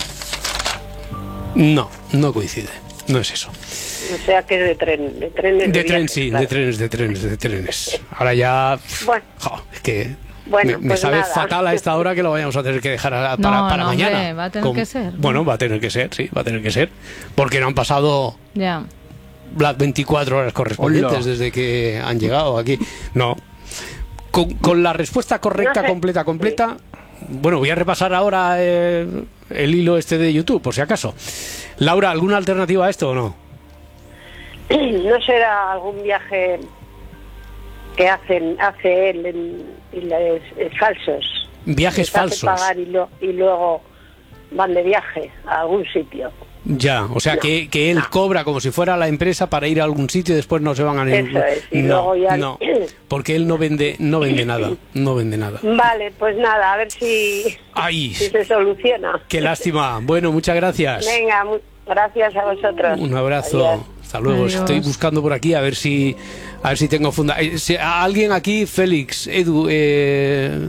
No, no coincide. No es eso. O sea que es de tren. De trenes. De tren, viajes, sí, claro. de trenes, de trenes, de trenes. Ahora ya... Bueno, jo, es que... Bueno, me, me pues sabe nada. fatal a esta hora que lo vayamos a tener que dejar a- para, No, para no, mañana. hombre, va a tener que ser. Bueno, va a tener que ser, sí, va a tener que ser. Porque no han pasado Ya. las veinticuatro horas correspondientes Hola. desde que han llegado aquí. No. Con, con la respuesta correcta, No sé. completa, completa. Bueno, voy a repasar ahora eh, el hilo este de YouTube, por si acaso. Laura, ¿alguna alternativa a esto o no? ¿no será algún viaje que hacen hace él en, y les, es falsos? Viajes Les hace falsos. pagar y, lo- y luego van de viaje a algún sitio. Ya, o sea, No, que, que él no. cobra como si fuera la empresa para ir a algún sitio y después no se van a ningún... Eso es, y no, luego ya- no, porque él no vende, no vende nada, no vende nada. Vale, pues nada, a ver si, Ay, si se soluciona. qué lástima. Bueno, muchas gracias. Venga, mu- gracias a vosotros. Un abrazo. Adiós. Hasta luego. Adiós. Estoy buscando por aquí a ver si a ver si tengo funda. eh, si- a alguien aquí, Félix, Edu, eh,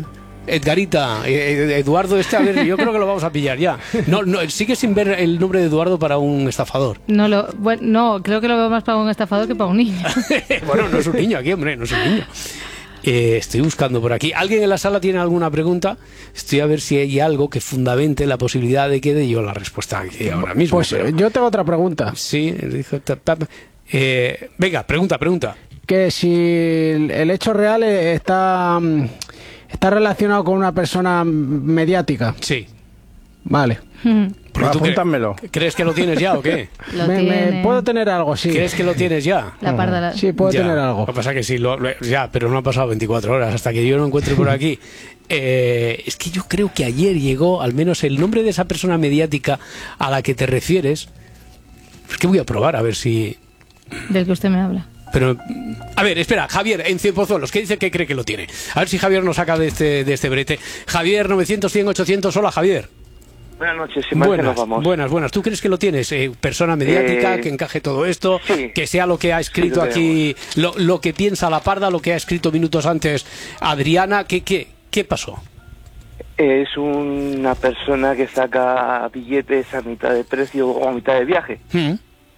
Edgarita, eh, Eduardo este, a ver, yo creo que lo vamos a pillar ya. No, no, sigue sin ver el nombre de Eduardo para un estafador. No, lo, bueno, no, creo que lo veo más para un estafador que para un niño. Bueno, no es un niño aquí, hombre, no es un niño. Eh, estoy buscando por aquí. ¿Alguien en la sala tiene alguna pregunta? Estoy a ver si hay algo que fundamente la posibilidad de que dé yo la respuesta aquí ahora mismo. Pues pero... yo tengo otra pregunta. Sí, dijo... Eh, venga, pregunta, pregunta. Que si el hecho real está, está relacionado con una persona mediática. Sí. Vale. Apúntamelo. Cre ¿Crees que lo tienes ya o qué? Me, me, ¿Puedo tener algo? Sí. ¿Crees que lo tienes ya? La parda la... Sí, puedo ya. tener algo. Lo que pasa es que sí, lo, lo, ya, pero no han pasado veinticuatro horas hasta que yo lo encuentre por aquí. Eh, es que yo creo que ayer llegó al menos el nombre de esa persona mediática a la que te refieres. Es que voy a probar a ver si... Del que usted me habla. Pero, a ver, espera, Javier, en Cienpozuelos, ¿qué dice que cree que lo tiene? A ver si Javier nos saca de este, de este brete. Javier, novecientos, cien, ochocientos, hola Javier. Buenas noches, sin más que nos vamos. Buenas, buenas. ¿Tú crees que lo tienes? Eh, persona mediática, eh, que encaje todo esto, sí, que sea lo que ha escrito sí, aquí, lo, lo que piensa la parda, lo que ha escrito minutos antes Adriana. ¿Qué, qué, qué pasó? Es una persona que saca billetes a mitad de precio o a mitad de viaje. ¿Mm?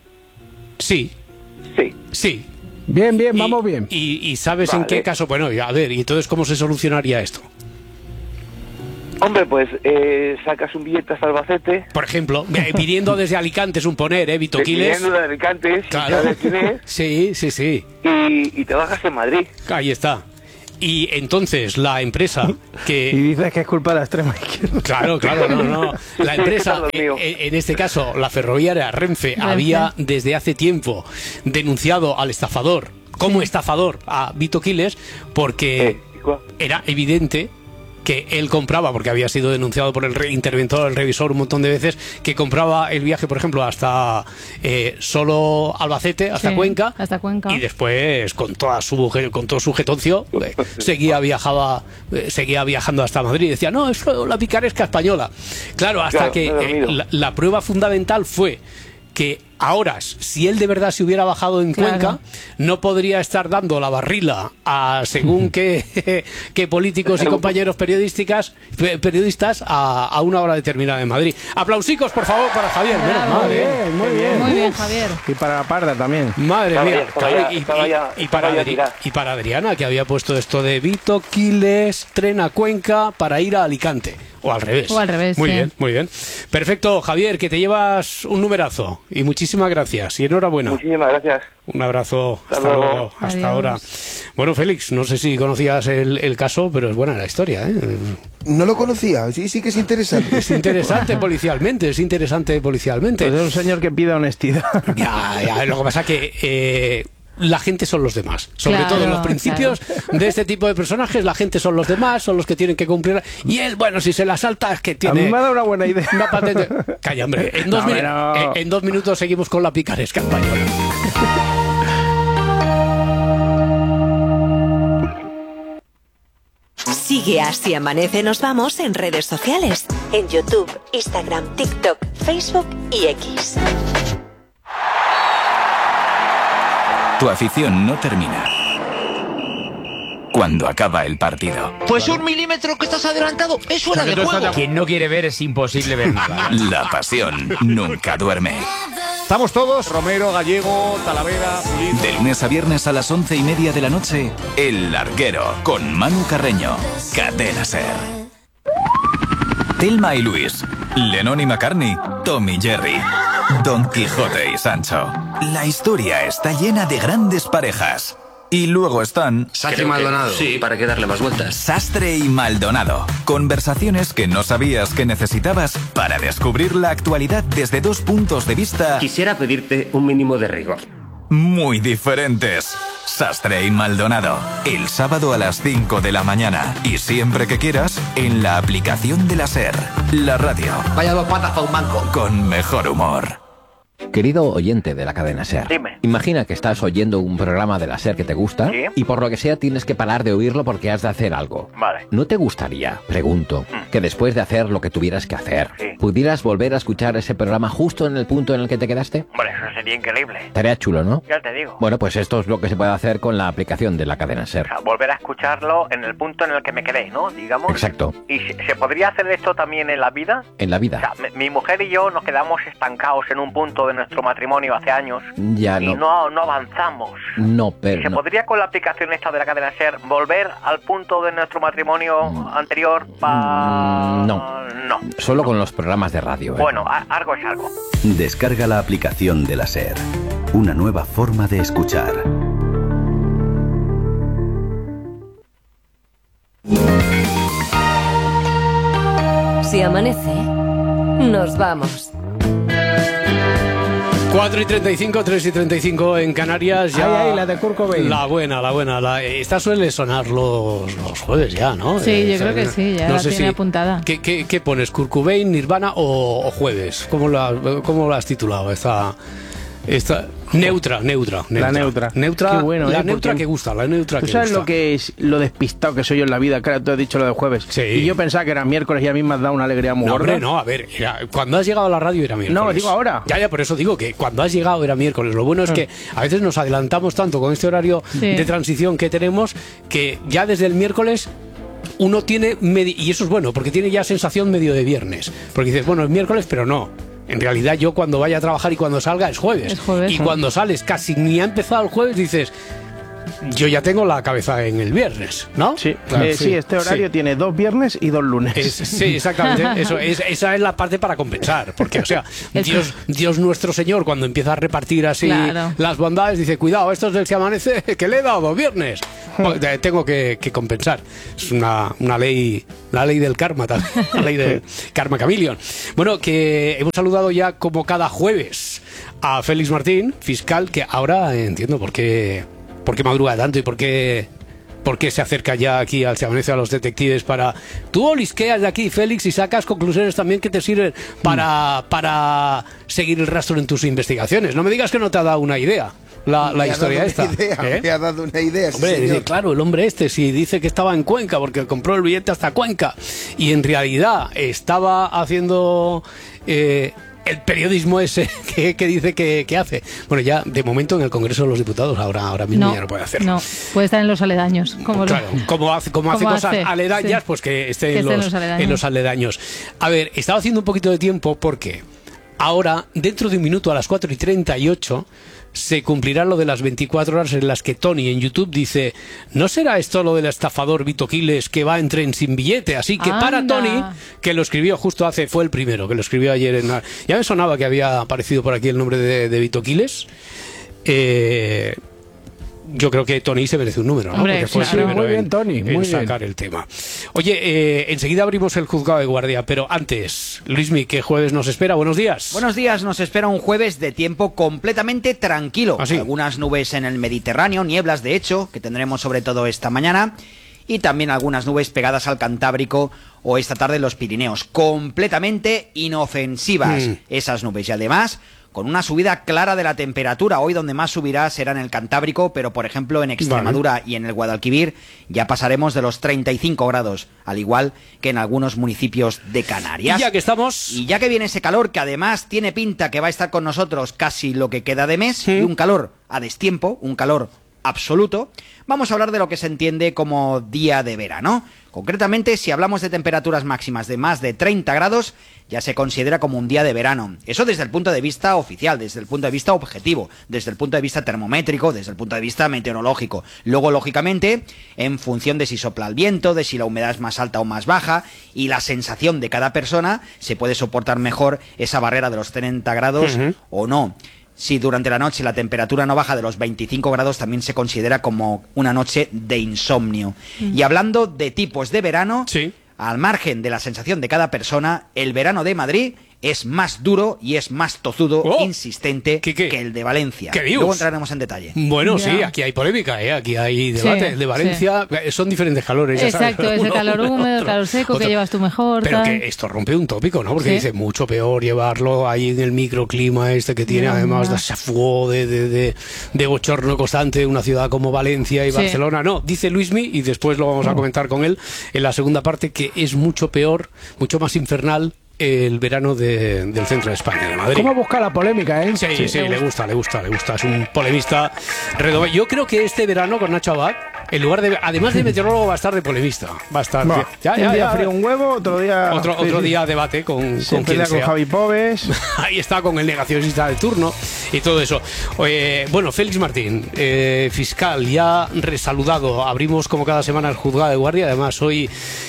Sí. Sí. Sí. Bien, bien, y, vamos bien. Y, y sabes vale. en qué caso. Bueno, a ver, ¿y entonces cómo se solucionaría esto? Hombre, pues eh, sacas un billete hasta Albacete. Por ejemplo, pidiendo desde Alicante, es un poner, ¿eh? Vito Quiles. Pidiendo de Alicante, claro. ¿Sabes quién es? Sí, sí, sí. Y, y te bajas en Madrid. Ahí está. Y entonces la empresa que... Y dices que es culpa de la extrema izquierda. Claro, claro, no, no. La empresa, en, en este caso, la ferroviaria Renfe, Renfe, había desde hace tiempo denunciado al estafador, como estafador, a Vito Quiles, porque era evidente que él compraba, porque había sido denunciado por el re interventor, el revisor un montón de veces, que compraba el viaje, por ejemplo, hasta eh, solo Albacete, hasta, sí, Cuenca, hasta Cuenca, y después con toda su con todo su jetoncio eh, seguía viajaba eh, seguía viajando hasta Madrid y decía, no, es la picaresca española. Claro, hasta claro, que eh, la, la prueba fundamental fue que a horas, si él de verdad se hubiera bajado en claro. Cuenca, no podría estar dando la barrila a según qué, qué políticos y compañeros periodísticas, periodistas a, a una hora determinada en Madrid. Aplausicos, por favor, para Javier. Menos mal, muy bien, muy bien. Muy bien, Javier. Y para la parda también. Madre estaba mía. Ya, claro, ya, y, y, y, para Adri y para Adriana, que había puesto esto de Vito Quiles, tren a Cuenca para ir a Alicante. O al revés. O al revés, Muy sí. bien, muy bien. Perfecto, Javier, que te llevas un numerazo. Y muchísimas gracias. Y enhorabuena. Muchísimas gracias. Un abrazo. Hasta, hasta luego. luego. Hasta Adiós. ahora. Bueno, Félix, no sé si conocías el, el caso, pero es buena la historia, ¿eh? No lo conocía. Sí, sí que es interesante. Es interesante policialmente, es interesante policialmente. Pues es un señor que pide honestidad. Ya, ya. Lo que pasa que... Eh, la gente son los demás. Sobre claro, todo en los principios claro. de este tipo de personajes, la gente son los demás, son los que tienen que cumplir. Y él, bueno, si se la salta es que tiene... A mí me ha dado una buena idea. Una patente. Calla, hombre. En dos, no, pero... en, en dos minutos seguimos con la picaresca española. Sigue Así Amanece Nos Vamos en redes sociales. En YouTube, Instagram, TikTok, Facebook y X. Tu afición no termina cuando acaba el partido. Pues un milímetro que estás adelantado es fuera de juego. Quien no quiere ver es imposible ver nada. La pasión nunca duerme. Estamos todos, Romero, Gallego, Talavera, Pulido. De lunes a viernes a las once y media de la noche, El Larguero, con Manu Carreño, Cadena Ser. Thelma y Luis, Lennon y McCartney, Tom y Jerry, Don Quijote y Sancho. La historia está llena de grandes parejas. Y luego están... Sastre y Maldonado. Sí, ¿para qué darle más vueltas? Sastre y Maldonado. Conversaciones que no sabías que necesitabas para descubrir la actualidad desde dos puntos de vista... Quisiera pedirte un mínimo de rigor. Muy diferentes. Sastre y Maldonado. El sábado a las cinco de la mañana. Y siempre que quieras, en la aplicación de la SER. La radio. Vaya dos patas para un banco. Con mejor humor. Querido oyente de la cadena SER, dime. Imagina que estás oyendo un programa de la SER que te gusta, ¿sí? Y por lo que sea tienes que parar de oírlo porque has de hacer algo. Vale. ¿No te gustaría, pregunto, mm. que después de hacer lo que tuvieras que hacer, sí. pudieras volver a escuchar ese programa justo en el punto en el que te quedaste? Vale, sería increíble. Estaría chulo, ¿no? Ya te digo. Bueno, pues esto es lo que se puede hacer con la aplicación de la cadena SER. O sea, volver a escucharlo en el punto en el que me quedé, ¿no? Digamos. Exacto. ¿Y se, se podría hacer esto también en la vida? En la O vida. sea, mi, mi mujer y yo nos quedamos estancados en un punto de nuestro matrimonio hace años Ya y no. no, no avanzamos. No, pero ¿Se no. podría con la aplicación esta de la cadena SER volver al punto de nuestro matrimonio anterior para...? No. No. Solo con los programas de radio. ¿eh? Bueno, a- algo es algo. Descarga la aplicación de la SER. Una nueva forma de escuchar. Si amanece, nos vamos. cuatro y treinta y cinco, tres y treinta y cinco en Canarias. Ya Ay, ay, la de Kurt Cobain. La buena, la buena. La, esta suele sonar los, los jueves ya, ¿no? Sí, Eh, yo creo que sí, ya no la sé tiene si- apuntada. ¿Qué, qué, qué pones? ¿Kurt Cobain, Nirvana o, o jueves? ¿Cómo la, cómo la has titulado? Esta, esta, neutra, neutra, neutra. La neutra. Neutra, Qué bueno, la ¿eh? neutra Porque que gusta, la neutra ¿Tú que sabes gusta. lo que es lo despistado que soy yo en la vida? Claro, tú has dicho lo de jueves. Sí. Y yo pensaba que era miércoles y a mí me has dado una alegría muy No, gorda. hombre, no, a ver, era- cuando has llegado a la radio era miércoles. No, digo ahora. Ya, ya, por eso digo que cuando has llegado era miércoles. Lo bueno es que a veces nos adelantamos tanto con este horario Sí. de transición que tenemos que ya desde el miércoles uno tiene, medi- y eso es bueno, porque tiene ya sensación medio de viernes. Porque dices, bueno, es miércoles, pero no. En realidad yo cuando vaya a trabajar y cuando salga es jueves. Es jueves. Y cuando sales casi ni ha empezado el jueves dices, yo ya tengo la cabeza en el viernes, ¿no? Sí, Claro, eh, sí, este horario sí. tiene dos viernes y dos lunes. Es- sí, exactamente. Eso, es, esa es la parte para compensar. Porque, o sea, Dios, Dios nuestro Señor, cuando empieza a repartir así Claro. las bondades, dice: cuidado, esto es el que amanece, que le he dado dos viernes. Pues, eh, tengo que, que compensar. Es una, una ley, la ley del karma también. La ley del karma chameleon. Bueno, que hemos saludado ya como cada jueves a Félix Martín, fiscal, que ahora entiendo por qué, por qué madruga tanto y por qué. ¿Por qué se acerca ya aquí al Se Amanece a los detectives para... Tú olisqueas de aquí, Félix, y sacas conclusiones también que te sirven para, para seguir el rastro en tus investigaciones. No me digas que no te ha dado una idea la, la Me ha historia dado esta. una idea, ¿eh? Me ha dado una idea, sí, Hombre, señor. dice, claro, el hombre este, si dice que estaba en Cuenca porque compró el billete hasta Cuenca y en realidad estaba haciendo... Eh, el periodismo ese que, que dice que, que hace. Bueno, ya de momento en el Congreso de los Diputados ahora, ahora mismo No, ya no puede hacerlo. no, puede estar en los aledaños. Como lo- Claro, como hace, como hace Como cosas hace, aledañas, sí. pues que esté, Que en, esté en los, los aledaños. en los aledaños. A ver, estaba haciendo un poquito de tiempo porque ahora, dentro de un minuto a las cuatro y treinta y ocho, se cumplirá lo de las veinticuatro horas en las que Tony en YouTube dice: ¿no será esto lo del estafador Vito Quiles que va en tren sin billete? Así que para Anda. Tony, que lo escribió justo hace, fue el primero, que lo escribió ayer en la... Ya me sonaba que había aparecido por aquí el nombre de, de Vito Quiles. Eh... Yo creo que Tony se merece un número, ¿no? Hombre, Porque fue el claro. primero Muy bien, en- Tony, en muy bien. sacar el tema. Oye, eh, enseguida abrimos el juzgado de guardia, pero antes, Luismi, ¿qué jueves nos espera? Buenos días. Buenos días, nos espera un jueves de tiempo completamente tranquilo. ¿Ah, sí? Algunas nubes en el Mediterráneo, nieblas de hecho, que tendremos sobre todo esta mañana, y también algunas nubes pegadas al Cantábrico o esta tarde en los Pirineos. Completamente inofensivas Mm. esas nubes y además con una subida clara de la temperatura. Hoy donde más subirá será en el Cantábrico, pero por ejemplo en Extremadura y en el Guadalquivir ya pasaremos de los treinta y cinco grados, al igual que en algunos municipios de Canarias. Y ya que estamos... Y ya que viene ese calor, que además tiene pinta que va a estar con nosotros casi lo que queda de mes, y un calor a destiempo, un calor absoluto, vamos a hablar de lo que se entiende como día de verano. Concretamente, si hablamos de temperaturas máximas de más de treinta grados, ya se considera como un día de verano. Eso desde el punto de vista oficial, desde el punto de vista objetivo, desde el punto de vista termométrico, desde el punto de vista meteorológico. Luego, lógicamente, en función de si sopla el viento, de si la humedad es más alta o más baja, y la sensación de cada persona, se puede soportar mejor esa barrera de los treinta grados Ujú. o no. Si durante la noche la temperatura no baja de los veinticinco grados, también se considera como una noche de insomnio. Mm. Y hablando de tipos de verano, al margen de la sensación de cada persona, el verano de Madrid es más duro y es más tozudo, insistente que el de Valencia. ¿Qué dios? Luego entraremos en detalle. Bueno, Ya. sí, aquí hay polémica, ¿eh? Aquí hay debate. Sí, El de Valencia eh, son diferentes calores. ya sabes, Exacto, ese uno, calor uno, húmedo, el otro, calor seco, otro. que llevas tú mejor. Pero tal. que esto rompe un tópico, ¿no? Porque Sí. dice mucho peor llevarlo ahí en el microclima este que tiene Ya, además ya. de chafuó, de, de, de, de bochorno constante una ciudad como Valencia y Sí. Barcelona. No, dice Luismi, y después lo vamos a comentar con él en la segunda parte, que es mucho peor, mucho más infernal el verano de, del centro de España, de Madrid. ¿Cómo busca la polémica, eh? Sí, sí, sí, le gusta, le gusta, le gusta. Es un polemista redondo. Yo creo que este verano con Nacho Abad, en lugar de, además de meteorólogo, va a estar de polemista. Va a estar. No, ya, ya, un día ya, frío un huevo, otro día. Otro, sí, otro sí. día debate con, con quien con sea. Javi Pobes. Ahí está, con el negacionista de turno y todo eso. Eh, bueno, Félix Martín, eh, fiscal, ya resaludado. Abrimos como cada semana el juzgado de guardia. Además, hoy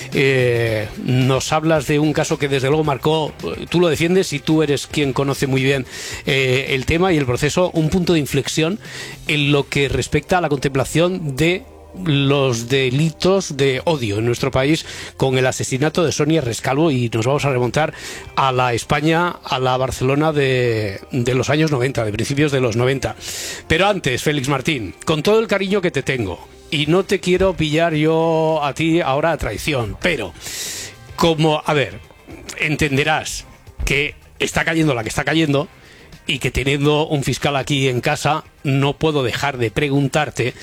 eh, nos hablas de un caso que desde luego marcó. Tú lo defiendes y tú eres quien conoce muy bien eh, el tema y el proceso. Un punto de inflexión en lo que respecta a la contemplación de los delitos de odio en nuestro país con el asesinato de Sonia Rescalvo, y nos vamos a remontar a la España, a la Barcelona de, de los años noventa, de principios de los noventa. Pero antes, Félix Martín, con todo el cariño que te tengo, y no te quiero pillar yo a ti ahora a traición, pero como, a ver, entenderás que está cayendo la que está cayendo, y que teniendo un fiscal aquí en casa no puedo dejar de preguntarte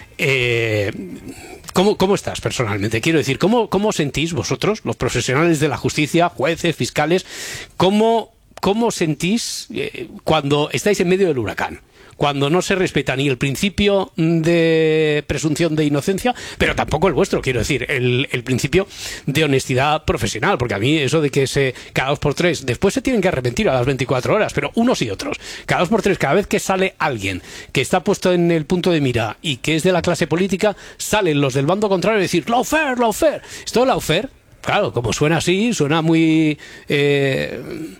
eh, ¿cómo, ¿cómo estás personalmente? Quiero decir, ¿cómo, cómo sentís vosotros, los profesionales de la justicia, jueces, fiscales, cómo, cómo sentís eh, cuando estáis en medio del huracán? Cuando no se respeta ni el principio de presunción de inocencia, pero tampoco el vuestro, quiero decir, el, el principio de honestidad profesional, porque a mí eso de que se cada dos por tres, después se tienen que arrepentir a las veinticuatro horas, pero unos y otros, cada dos por tres, cada vez que sale alguien que está puesto en el punto de mira y que es de la clase política, salen los del bando contrario a decir lawfare, lawfare. Esto de lawfare, claro, como suena así, suena muy... Eh,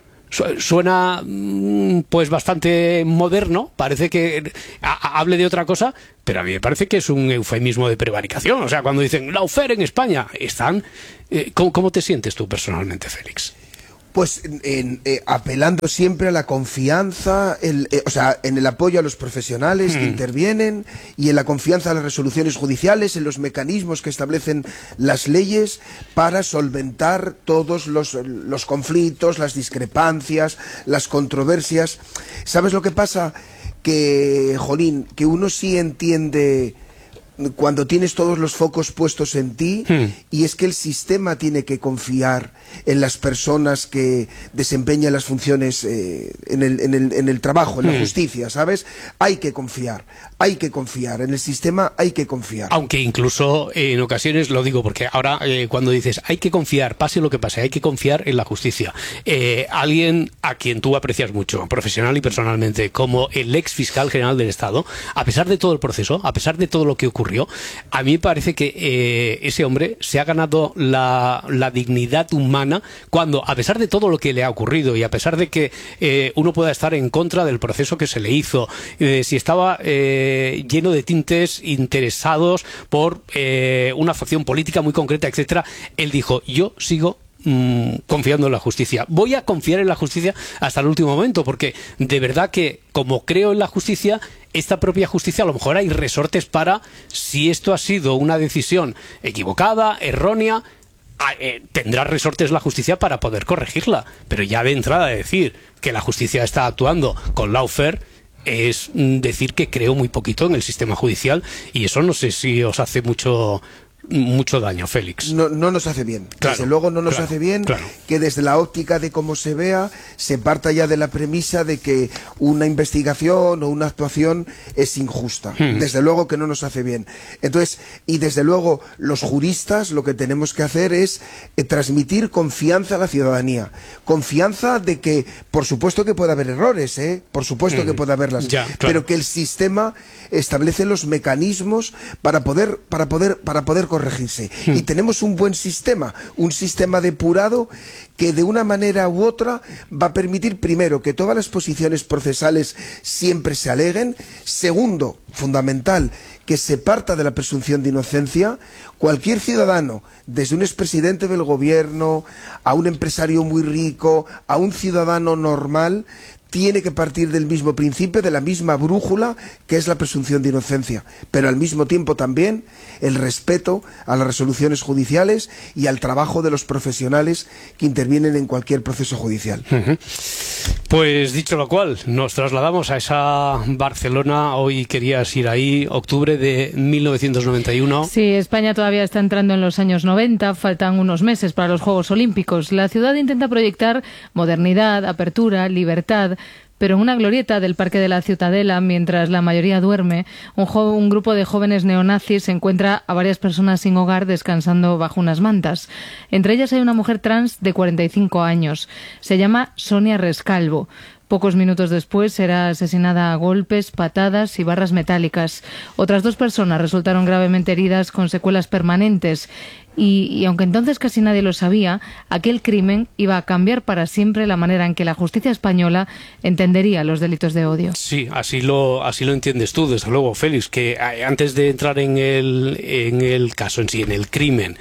suena pues bastante moderno, parece que hable de otra cosa, pero a mí me parece que es un eufemismo de prevaricación. O sea, cuando dicen lawfare en España, están... Eh, ¿cómo, ¿Cómo te sientes tú personalmente, Félix? Pues en, eh, apelando siempre a la confianza, el, eh, o sea, en el apoyo a los profesionales que intervienen y en la confianza en las resoluciones judiciales, en los mecanismos que establecen las leyes para solventar todos los, los conflictos, las discrepancias, las controversias. ¿Sabes lo que pasa? Que, jolín, que uno sí entiende cuando tienes todos los focos puestos en ti, hmm. y es que el sistema tiene que confiar en las personas que desempeñan las funciones eh, en, el, en, el, en el trabajo, en hmm. la justicia, ¿sabes? Hay que confiar, hay que confiar, en el sistema hay que confiar. Aunque incluso eh, en ocasiones, lo digo porque ahora eh, cuando dices hay que confiar, pase lo que pase, hay que confiar en la justicia. Eh, alguien a quien tú aprecias mucho, profesional y personalmente, como el ex fiscal general del Estado, a pesar de todo el proceso, a pesar de todo lo que ocurrió, a mí me parece que eh, ese hombre se ha ganado la, la dignidad humana cuando, a pesar de todo lo que le ha ocurrido y a pesar de que eh, uno pueda estar en contra del proceso que se le hizo, eh, si estaba eh, lleno de tintes interesados por eh, una facción política muy concreta, etcétera, él dijo, yo sigo confiando en la justicia. Voy a confiar en la justicia hasta el último momento, porque de verdad que como creo en la justicia, esta propia justicia a lo mejor hay resortes para, si esto ha sido una decisión equivocada, errónea, eh, tendrá resortes la justicia para poder corregirla. Pero ya de entrada decir que la justicia está actuando con lawfare es decir que creo muy poquito en el sistema judicial, y eso no sé si os hace mucho mucho daño, Félix. No, no nos hace bien. Claro, desde luego no nos claro, hace bien claro. que desde la óptica de cómo se vea se parta ya de la premisa de que una investigación o una actuación es injusta. Hmm. Desde luego que no nos hace bien. Entonces, y desde luego los juristas lo que tenemos que hacer es eh, transmitir confianza a la ciudadanía. Confianza de que, por supuesto que puede haber errores, ¿eh? Por supuesto hmm. que puede haberlas, ya, claro. pero que el sistema establece los mecanismos para poder, para poder, para poder corregirse. Hmm. Y tenemos un buen sistema, un sistema depurado que de una manera u otra va a permitir, primero, que todas las posiciones procesales siempre se aleguen. Segundo, fundamental, que se parta de la presunción de inocencia. Cualquier ciudadano, desde un expresidente del gobierno, a un empresario muy rico, a un ciudadano normal, tiene que partir del mismo principio, de la misma brújula, que es la presunción de inocencia, pero al mismo tiempo también el respeto a las resoluciones judiciales y al trabajo de los profesionales que intervienen en cualquier proceso judicial. Uh-huh. Pues dicho lo cual, nos trasladamos a esa Barcelona. Hoy querías ir ahí, octubre de mil novecientos noventa y uno. Sí, España todavía está entrando en los años noventa, faltan unos meses para los Juegos Olímpicos. La ciudad intenta proyectar modernidad, apertura, libertad, pero en una glorieta del Parque de la Ciutadela, mientras la mayoría duerme, un, jo- un grupo de jóvenes neonazis encuentra a varias personas sin hogar descansando bajo unas mantas. Entre ellas hay una mujer trans de cuarenta y cinco años. Se llama Sonia Rescalvo. Pocos minutos después será asesinada a golpes, patadas y barras metálicas. Otras dos personas resultaron gravemente heridas con secuelas permanentes. Y, y aunque entonces casi nadie lo sabía, aquel crimen iba a cambiar para siempre la manera en que la justicia española entendería los delitos de odio. Sí, así lo, así lo entiendes tú, desde luego, Félix, que antes de entrar en el, en el caso en sí, en el crimen,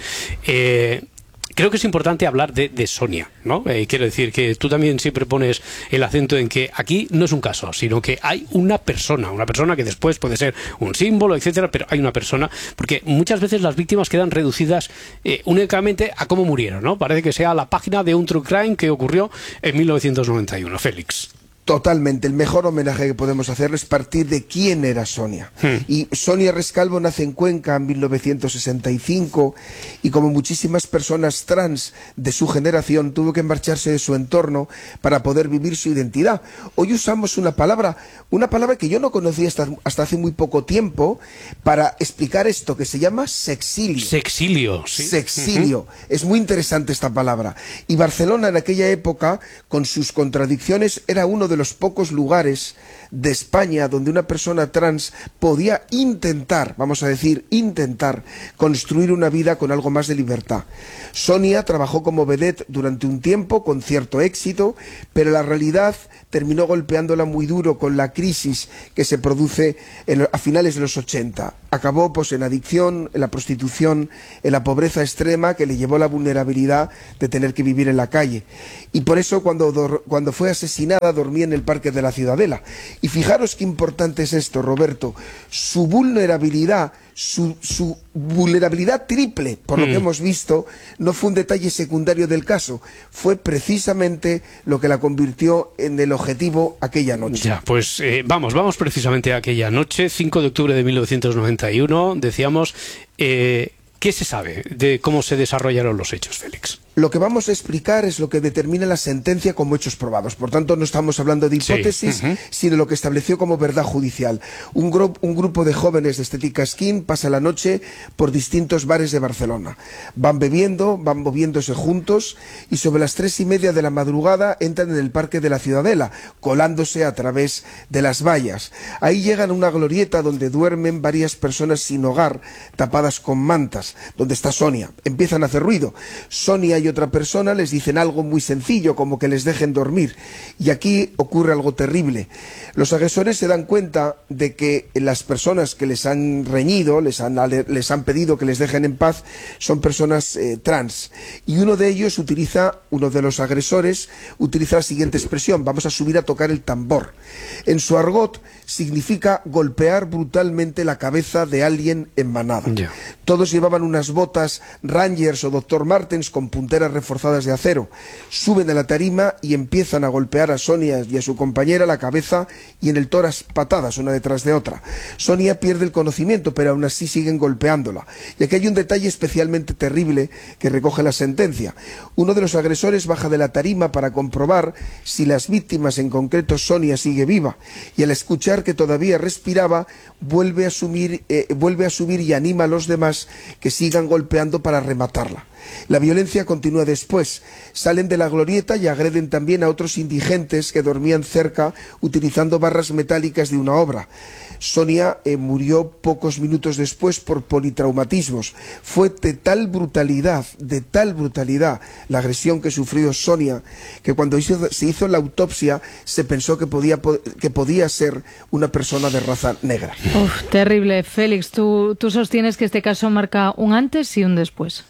eh, creo que es importante hablar de, de Sonia, ¿no? Eh, quiero decir que tú también siempre pones el acento en que aquí no es un caso, sino que hay una persona, una persona que después puede ser un símbolo, etcétera, pero hay una persona, porque muchas veces las víctimas quedan reducidas eh, únicamente a cómo murieron, ¿no? Parece que sea la página de un true crime que ocurrió en mil novecientos noventa y uno. Félix. Totalmente, el mejor homenaje que podemos hacer es partir de quién era Sonia. Hmm. Y Sonia Rescalvo nace en Cuenca en mil novecientos sesenta y cinco y como muchísimas personas trans de su generación tuvo que marcharse de su entorno para poder vivir su identidad. Hoy usamos una palabra, una palabra que yo no conocía hasta, hasta hace muy poco tiempo para explicar esto, que se llama sexilio. Sexilio, sí. Sexilio. Uh-huh. Es muy interesante esta palabra. Y Barcelona en aquella época, con sus contradicciones, era uno de los pocos lugares de España donde una persona trans podía intentar, vamos a decir, intentar construir una vida con algo más de libertad. Sonia trabajó como vedette durante un tiempo con cierto éxito, pero la realidad terminó golpeándola muy duro con la crisis que se produce en, a finales de los ochenta. Acabó pues en adicción, en la prostitución, en la pobreza extrema que le llevó a la vulnerabilidad de tener que vivir en la calle. Y por eso cuando, cuando fue asesinada dormía en el Parque de la Ciudadela. Y fijaros qué importante es esto, Roberto. Su vulnerabilidad, su, su vulnerabilidad triple, por lo mm. que hemos visto, no fue un detalle secundario del caso. Fue precisamente lo que la convirtió en el objetivo aquella noche. Ya, pues eh, vamos, vamos precisamente a aquella noche, cinco de octubre de mil novecientos noventa y uno, decíamos... Eh, ¿qué se sabe de cómo se desarrollaron los hechos, Félix? Lo que vamos a explicar es lo que determina la sentencia como hechos probados. Por tanto, no estamos hablando de hipótesis, sí. uh-huh. sino lo que estableció como verdad judicial. Un, gru un grupo de jóvenes de Estética Skin pasa la noche por distintos bares de Barcelona. Van bebiendo, van moviéndose juntos y sobre las tres y media de la madrugada entran en el Parque de la Ciudadela, colándose a través de las vallas. Ahí llegan a una glorieta donde duermen varias personas sin hogar, tapadas con mantas, donde está Sonia. Empiezan a hacer ruido. Sonia y otra persona les dicen algo muy sencillo, como que les dejen dormir. Y aquí ocurre algo terrible. Los agresores se dan cuenta de que las personas que les han reñido, les han, les han pedido que les dejen en paz, son personas eh, trans. Y uno de ellos utiliza, uno de los agresores, utiliza la siguiente expresión: vamos a subir a tocar el tambor. En su argot significa golpear brutalmente la cabeza de alguien en manada. Yeah. Todos llevaban unas botas Rangers o doctor Martens con punteras reforzadas de acero. Suben a la tarima y empiezan a golpear a Sonia y a su compañera la cabeza y en el tórax patadas una detrás de otra. Sonia pierde el conocimiento, pero aún así siguen golpeándola. Y aquí hay un detalle especialmente terrible que recoge la sentencia. Uno de los agresores baja de la tarima para comprobar si las víctimas, en concreto Sonia, sigue viva, y al escuchar que todavía respiraba, vuelve a, subir, eh, vuelve a subir y anima a los demás que sigan golpeando para rematarla. La violencia continúa después. Salen de la glorieta y agreden también a otros indigentes que dormían cerca utilizando barras metálicas de una obra. Sonia eh, murió pocos minutos después por politraumatismos. Fue de tal brutalidad, de tal brutalidad la agresión que sufrió Sonia, que cuando hizo, se hizo la autopsia se pensó que podía, que podía ser una persona de raza negra. Uf, terrible. Félix, ¿tú, tú sostienes que este caso marca un antes y un después?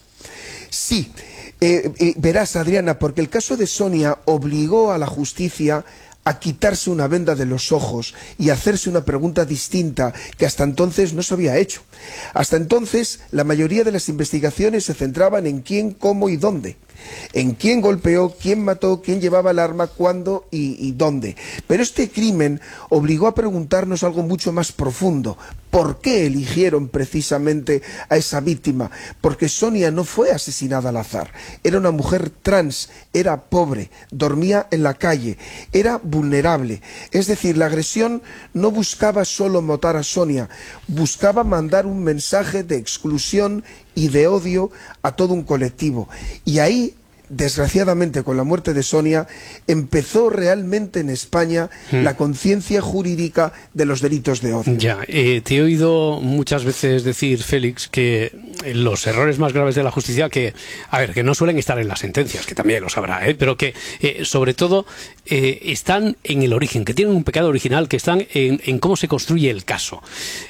Sí, eh, eh, verás, Adriana, porque el caso de Sonia obligó a la justicia a quitarse una venda de los ojos y hacerse una pregunta distinta que hasta entonces no se había hecho. Hasta entonces, la mayoría de las investigaciones se centraban en quién, cómo y dónde. En quién golpeó, quién mató, quién llevaba el arma, cuándo y, y dónde. Pero este crimen obligó a preguntarnos algo mucho más profundo. ¿Por qué eligieron precisamente a esa víctima? Porque Sonia no fue asesinada al azar. Era una mujer trans, era pobre, dormía en la calle, era vulnerable. Es decir, la agresión no buscaba solo matar a Sonia, buscaba mandar un mensaje de exclusión y de odio a todo un colectivo. Y ahí, desgraciadamente, con la muerte de Sonia, empezó realmente en España hmm. la conciencia jurídica de los delitos de odio. Ya, eh, te he oído muchas veces decir, Félix, que los errores más graves de la justicia, que, a ver, que no suelen estar en las sentencias, que también los habrá, ¿eh? pero que, eh, sobre todo, eh, están en el origen, que tienen un pecado original, que están en, en cómo se construye el caso.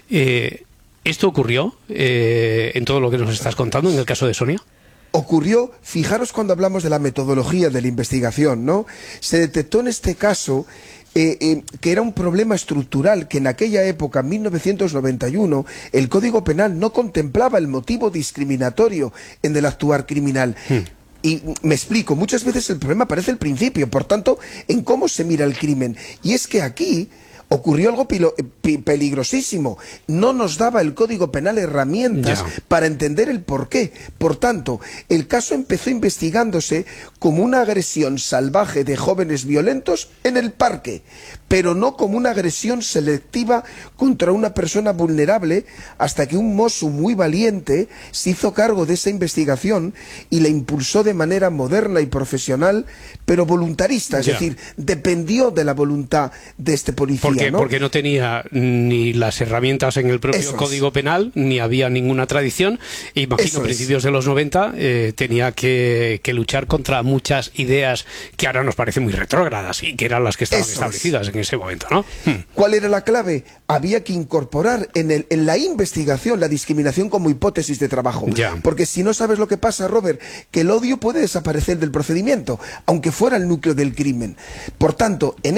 Eh, ¿Esto ocurrió eh, en todo lo que nos estás contando, en el caso de Sonia? Ocurrió, fijaros cuando hablamos de la metodología de la investigación, ¿no? Se detectó en este caso eh, eh, que era un problema estructural, que en aquella época, en mil novecientos noventa y uno, el Código Penal no contemplaba el motivo discriminatorio en el actuar criminal. Hmm. Y me explico, muchas veces el problema aparece al principio, por tanto, en cómo se mira el crimen. Y es que aquí ocurrió algo pilo, pi, peligrosísimo. No nos daba el Código Penal herramientas yeah. para entender el porqué. Por tanto, el caso empezó investigándose como una agresión salvaje de jóvenes violentos en el parque, pero no como una agresión selectiva contra una persona vulnerable, hasta que un mozo muy valiente se hizo cargo de esa investigación y la impulsó de manera moderna y profesional, pero voluntarista, es yeah. decir, dependió de la voluntad de este policía. ¿Por qué? ¿no? Porque no tenía ni las herramientas en el propio Eso Código es. Penal, ni había ninguna tradición. Imagino, Eso principios es. de los noventa, eh, tenía que, que luchar contra muchas ideas que ahora nos parecen muy retrógradas y que eran las que estaban Eso establecidas es. en ese momento, ¿no? ¿Cuál era la clave? Había que incorporar en, el, en la investigación la discriminación como hipótesis de trabajo. Ya. Porque si no sabes lo que pasa, Robert, que el odio puede desaparecer del procedimiento, aunque fuera el núcleo del crimen. Por tanto, en